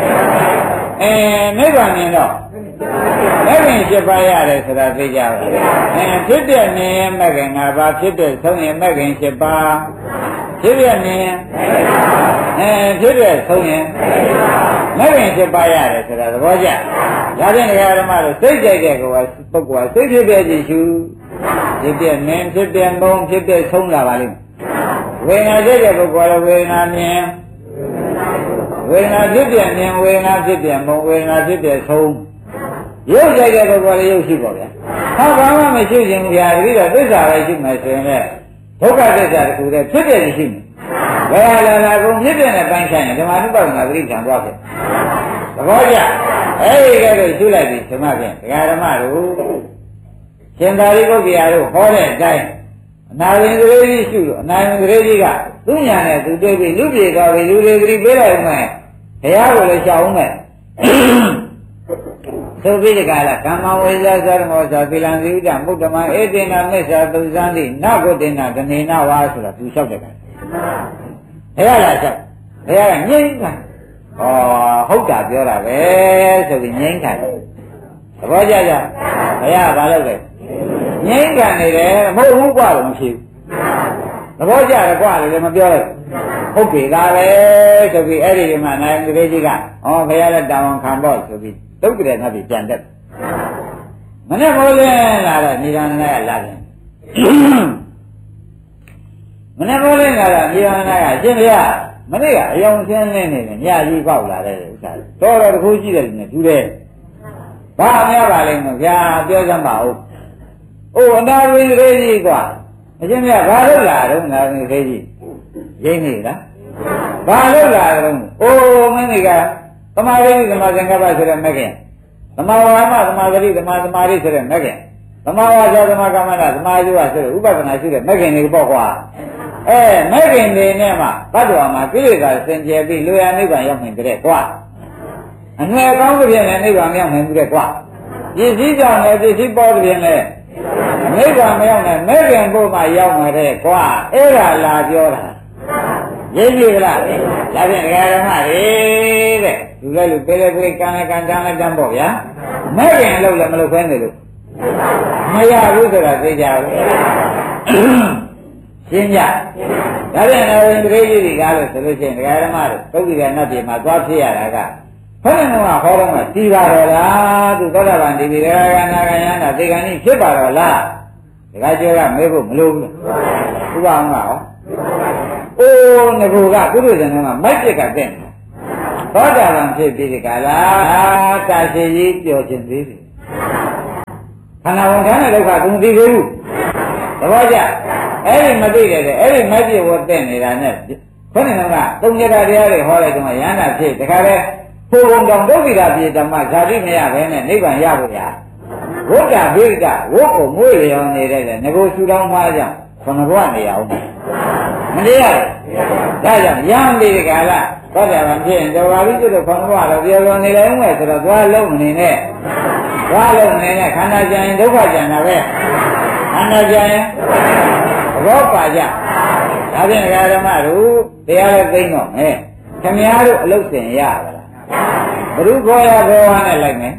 နိဗ္ဗာန်မြင်တော့မဲ့ခင်7ပါးရတယ်ဆိုတာသိကြပါဖြစ်တဲ့နေမဲ့ခင်၅ပါးဖြစ်တဲ့ဆုံးရင်မဲ့ခင်7ပါးဖြစ်ပြနေဖြစ်ပြဆုံးရင်မဲ့ခင်7ပါးရတယ်ဆိုတာသဘောကျဒါဖြင့်ဓမ္မတို့စိတ်ကြိုက်တဲ့ကောပုဂ္ဂိုလ်ကစိတ်ဖြစ်ပြကြည့်ရှုဖြစ်ပြနေဖြစ်ပြမုံဖြစ်ပြဆုံးလာပါလိမ့်ဝေဒနာကြိုက်တဲ့ပုဂ္ဂိုလ်ကဝေဒနာမြင်ဝေဒနာဖြစ်ပြမြင်ဝေဒနာဖြစ်ပြမုံဝေဒနာဖြစ်ပြဆုံးရုပ်ကြိုက်တဲ့ပုဂ္ဂိုလ်လည်းရုပ်ရှိပါဗျာဘာမှမရှိခြင်းဗျာတတိယသစ္စာပဲရှိမှဆိုရင်လည်းဒုက္ခသစ္စာတခုတည်းဖြစ်တဲ့ရှိမယ်ဘယ်လာကုန်ဖြစ်တဲ့နဲ့ပိုင်းဆိုင်ရင်ဓမ္မနုပါဒနာပရိစ္ဆာန်သွားဖြစ်သဘောကျအဲဒီကဲတော့ရှုလိုက်ပြီဓမ္မဖြင့်ဒကာဓမ္မတို့ရှင်သာရိပုတ္တရာတို့ဟောတဲ့အတိုင်းအနာဝင်ကလေးကြီးရှုလို့အနာဝင်ကလေးကြီးကသူ့ညာနဲ့သူတွေ့ပြီးလူပြေသွားပြီလူတွေဂရိပေးလိုက်ဦးမယ်ဘုရားကိုလည်းရှောက်ဦးမယ်သုပိဒကလာကမ္မဝိဇ္ဇာသရမောဇာသီလံဇိဝိတမုဒ္ဓမဧတေနမစ္ဆာသုဇံတိနဂုတေနဒနေနဝါဆိုတာသူလျှောက်တဲ့ကံဘယ်ရလားလျှောက်ဘယ်ရကငြိမ့်တာဟုတ်တာပြောတာပဲဆိုပြီးငြိမ့်တာသဘောကျကြဘယ်ရဘာလို့လဲငြိမ့်ခံနေတယ်မဟုတ်ဘူးกว่าလို့မရှိဘူးသဘောကျတယ်กว่าလည်းမပြောလိုက်ဟုတ်ပြီဒါပဲဆိုပြီးအဲ့ဒီမှာနိုင်ကလေးကြီးကဘယ်ရလဲတောင်းခံတော့ဆိုပြီးတုတ်ကြတဲ့ငါပြီပြန်တက်မနေ့မိုးလင်းလာတော့နိဒာနကလာတယ်မနေ့မိုးလင်းလာတော့နိဒာနကအရှင်ဘုရားမနေ့ကအယောင်ဆင်းနေနေညကြီးပေါက်လာတဲ့ဥစ္စာတော်တော်တခုရှိတယ်နဲ့တူတယ်ဘာအများပါလိမ့်မယ်ဗျာပြောစမ်းပါဦးအနာဝိကလေးကြီးကွာအရှင်ဘုရားဘာလို့လာတော့နာဝိကလေးကြီးရင်းနေလားဘာလို့လာတော့မင်းတွေကသမာဓိသမာသင်္ကပ္ပဆိုတဲ့မဲ့ခင်သမာဝါမသမာဓိသမာသမာဓိဆိုတဲ့မဲ့ခင်သမာဝါစာသမာကမ္မန္တသမာဓိဝဆိုတဲ့ဥပဒနာရှိတဲ့မဲ့ခင်တွေပေါ့ကွာမဲ့ခင်တွေနဲ့မှဘတ်တော်မှာကိလေသာစင်ကြယ်ပြီးလူရနိဗ္ဗာန်ရောက်နိုင်တဲ့ကွာအနွယ်ကောင်းတဲ့ဖြင့်လည်းနိဗ္ဗာန်ရောက်နိုင်မှုတဲ့ကွာပစ္စည်းကြောင့်လည်းပစ္စည်းပေါ်တဲ့ဖြင့်လည်းနိဗ္ဗာန်မရောက်နိုင်မဲ့ခင်ဘုမှရောက်မှာတဲ့ကွာအဲ့ဒါလာပြောတာရင်းပြီလားဒါဖြင့်ဓမ္မတွေတဲ့လူလည်းလူပေးလည်းပေးကံလည်းကံတန်းလည်းတန်းပေါ့ဗျာမဲ့ခင်လို့လည်းမလုပ်ခွင့်နေလို့မရဘူးဆိုတာသိကြဘူးရှင်းကြဒါဖြင့်လည်းပရိသေတိကားလို့ဆိုလို့ရှိရင်ဓမ္မတို့ပုဂ္ဂိကနတ်ပြည်မှာသွားဖြစ်ရတာကဘယ်နဲ့မှဟောတော့မှဒီပါတော့လားသူသောတာပန်ဒီဒီရကနာကယန္တာသေကံကြီးဖြစ်ပါတော့လားဒီကကျော်ကမေးဖို့မလိုဘူးဥပအောင်ကဟောအိုးငကူကကုသိုလ်ဇင်ကမိုက်ပြက်ကတဲ့သောတာပန်ဖြစ်ပြီးဒီကလာတာရှိကြီးပြောခြင်းသေးတယ်ခန္ဓာဝန်ထမ်းတဲ့ဒုက္ခသူမသိသေးဘူးသဘောကျအဲ့ဒီမသိတယ်တဲ့အဲ့ဒီမိုက်ပြက်ဝတ်တဲ့နေတာနဲ့ဘယ်နဲ့ကသုံးကြတာတရားတွေဟောလိုက်တော့ယန္တာဖြစ်တခါလဲဘုံတောင်ဒုက္ခိတာပြေဓမ္မဇာတိမရဘဲနဲ့နိဗ္ဗာန်ရဖို့ရဝိတ္တဘိကဝို့ကိုမွေးလျော်နေတဲ့ငကိုဆူတောင်းမှားကြောင့်ခဏဘဝနေရအောင်မနေရဘူးဒါကြောင့်ရံဒီကလာသောတာပန်ဖြစ်ရင်တော်ပါပြီဆိုတော့ခဏဘဝတော့ပြောပြောနေတယ်ဦးမယ်ဆိုတော့သွားလုံးနေနဲ့သွားလုံးနေနဲ့ခန္ဓာကြရင်ဒုက္ခကြတာပဲခန္ဓာကြရင်ဘောပါကြဒါဖြင့်ဓမ္မတို့တရားလည်းသိတော့မယ်ခင်ဗျားတို့အလုပ်စင်ရပါလားဘုရုခေါ်ရခေါ်ဝါနဲ့လိုက်မယ်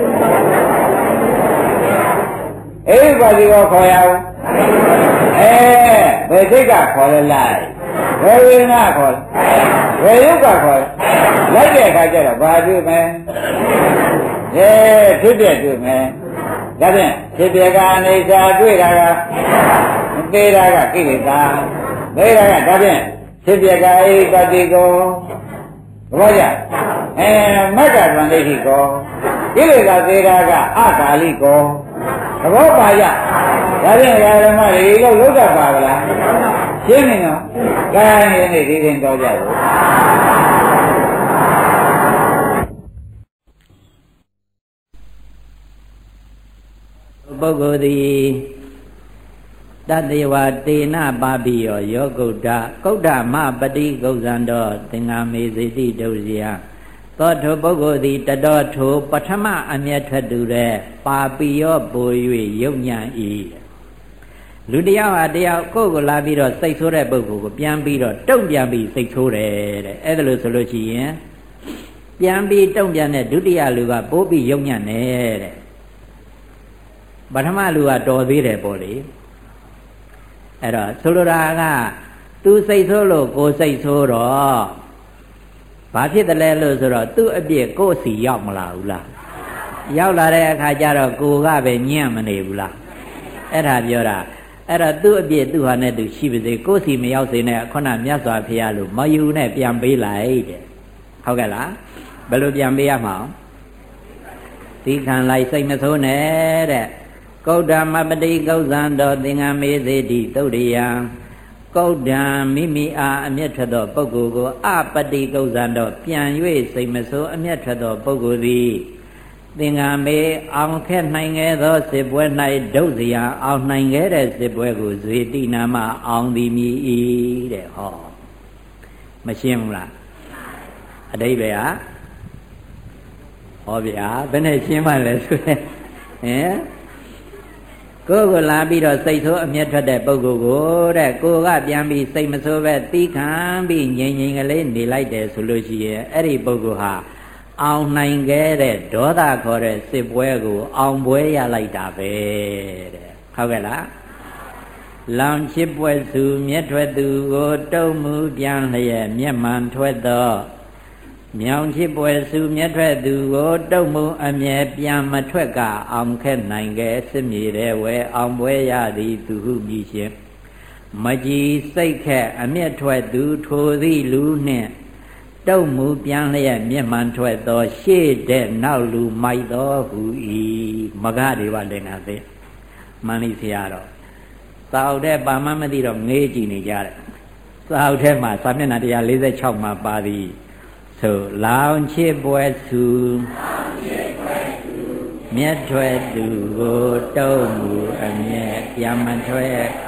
အေးပါစီကိုခေါ်ရအောင်ဘယ်စိတ်ကခေါ်လဲလိုက်ဘယ်ဝိညာဉ်ခေါ်လဲဘယ်ယုတ်ကခေါ်လဲလိုက်တဲ့အခါကျတော့ဘာတွေ့မလဲဖြစ်ပြတွေ့မယ်ဒါဖြင့်ဖြစ်ပြကအနေစာတွေ့တာကသေးတာကကိလေသာသေးတာကဒါဖြင့်ဖြစ်ပြကအိပတိကိုဘောကြမက္ကသံဒိဋ္ဌိကိုကိလေသာသေးတာကအကာလိကိုသဘောပါကြဒါဖြင့်ဓမ္မတွေလို့လုတ်တတ်ပါဗလားရှင်းနေတော့ကဲယနေ့ဒီရင်တော်ကြဘူးပုဂ္ဂိုလ်သည်တတေဝတေနပါပိယောယောဂုဒ္ဓကုဋ္ဌမပတိကုဇံတော်သင်္ဃမေစေတိဒုစယသောထိုပုဂ္ဂိုလ်သည်တတော်ထိုပထမအမျက်ထွက်သူတဲ့ပါပိယောပို၍ယုတ်ညံ့၏လူတယောက်ဟာတယောက်ကိုယ်ကိုလာပြီးတော့စိတ်ဆိုးတဲ့ပုဂ္ဂိုလ်ကိုပြန်ပြီးတော့တုံ့ပြန်ပြီးစိတ်ဆိုးတယ်တဲ့အဲ့ဒါလို့ဆိုလို့ရှိရင်ပြန်ပြီးတုံ့ပြန်တဲ့ဒုတိယလူကပိုးပြီးယုတ်ညံ့နေတဲ့ပထမလူကတော်သေးတယ်ပေါ့လေအဲ့တော့ဆိုလိုတာကသူစိတ်ဆိုးလို့ကိုယ်စိတ်ဆိုးတော့ဘာဖြစ်တယ်လဲလို့ဆိုတော့သူ့အပြစ်ကိုယ်စီရောက်မလာဘူးလားရောက်လာတဲ့အခါကျတော့ကိုယ်ကပဲညံ့မနေဘူးလားအဲ့ဒါပြောတာအဲ့တော့သူ့အပြစ်သူ့ဟာနဲ့သူရှိပါစေကိုယ်စီမရောက်စေနဲ့ခုနမြတ်စွာဘုရားလို့မယူနဲ့ပြန်ပေးလိုက်တဲ့ဟုတ်ကဲ့လားဘယ်လိုပြန်ပေးရမှာသီခံလိုက်စိတ်မဆိုးနဲ့တဲ့ကုဋ္ဌမပတိကုဇံတော်သင်္ဃမေစေတိသုတ်ရိယံကုဋ္ဌံမိမိအားအမျက်ထွက်သောပုဂ္ဂိုလ်ကိုအပတိကုဇံတော်ပြန်၍စိတ်မဆိုးအမျက်ထွက်သောပုဂ္ဂိုလ်သည်သင်္ဃမေအောင်ခက်နိုင်ခဲ့သောစစ်ပွဲ၌ဒုစရအောင်နိုင်ခဲ့တဲ့စစ်ပွဲကိုဇေတိနာမအောင်သည်မြည်၏တဲ့ဟောမရှင်းဘူးလားအတိပ္ပယ်ဟာဟောဗျာဘယ်နဲ့ရှင်းမှလဲဆိုရင်ကိုယ်ကိုလာပြီးတော့စိတ်ဆိုးအမျက်ထွက်တဲ့ပုဂ္ဂိုလ်ကိုတဲ့ကိုကပြန်ပြီးစိတ်မဆိုးပဲတီးခံပြီးငြိမ်ငြိမ်ကလေးနေလိုက်တယ်ဆိုလို့ရှိရင်အဲ့ဒီပုဂ္ဂိုလ်ဟာအောင်နိုင်ခဲ့တဲ့ဒေါသခေါ်တဲ့စစ်ပွဲကိုအောင်ပွဲရလိုက်တာပဲတဲ့ဟုတ်ကဲ့လားလောင်ချစ်ပွဲစုမျက်ထွက်သူကိုတုံမှုပြန်လျက်မျက်မှန်ထွက်သောမြောင်ချစ်ပွဲစုမျက်ထွက်သူကိုတုံမှုအမြဲပြန်မထွက်ကအောင်ခဲ့နိုင်ခဲ့စစ်မြေတဲ့ဝဲအောင်ပွဲရသည်သူဟုမြည်ရှင်မကြည်စိတ်ခက်အမျက်ထွက်သူထိုသည့်လူနှင့်တုံမှုပြန်လျက်မျက်မှန်ထွက်သောရှေ့တဲ့နောက်လူမိုက်သောဟူ၏မကတွေပါလည်းငါသိမန္လိဆရာတော့သာအုပ်တဲ့ပါမမသိတော့ငေးကြည့်နေကြတယ်သာအုပ်ထဲမှာစာမျက်နှာ146မှာပါသည်ဆိုလောင်ချစ်ပွဲစုမျက်ထွက်သူကိုတုံမှုအမျက်ပြန်မထွက်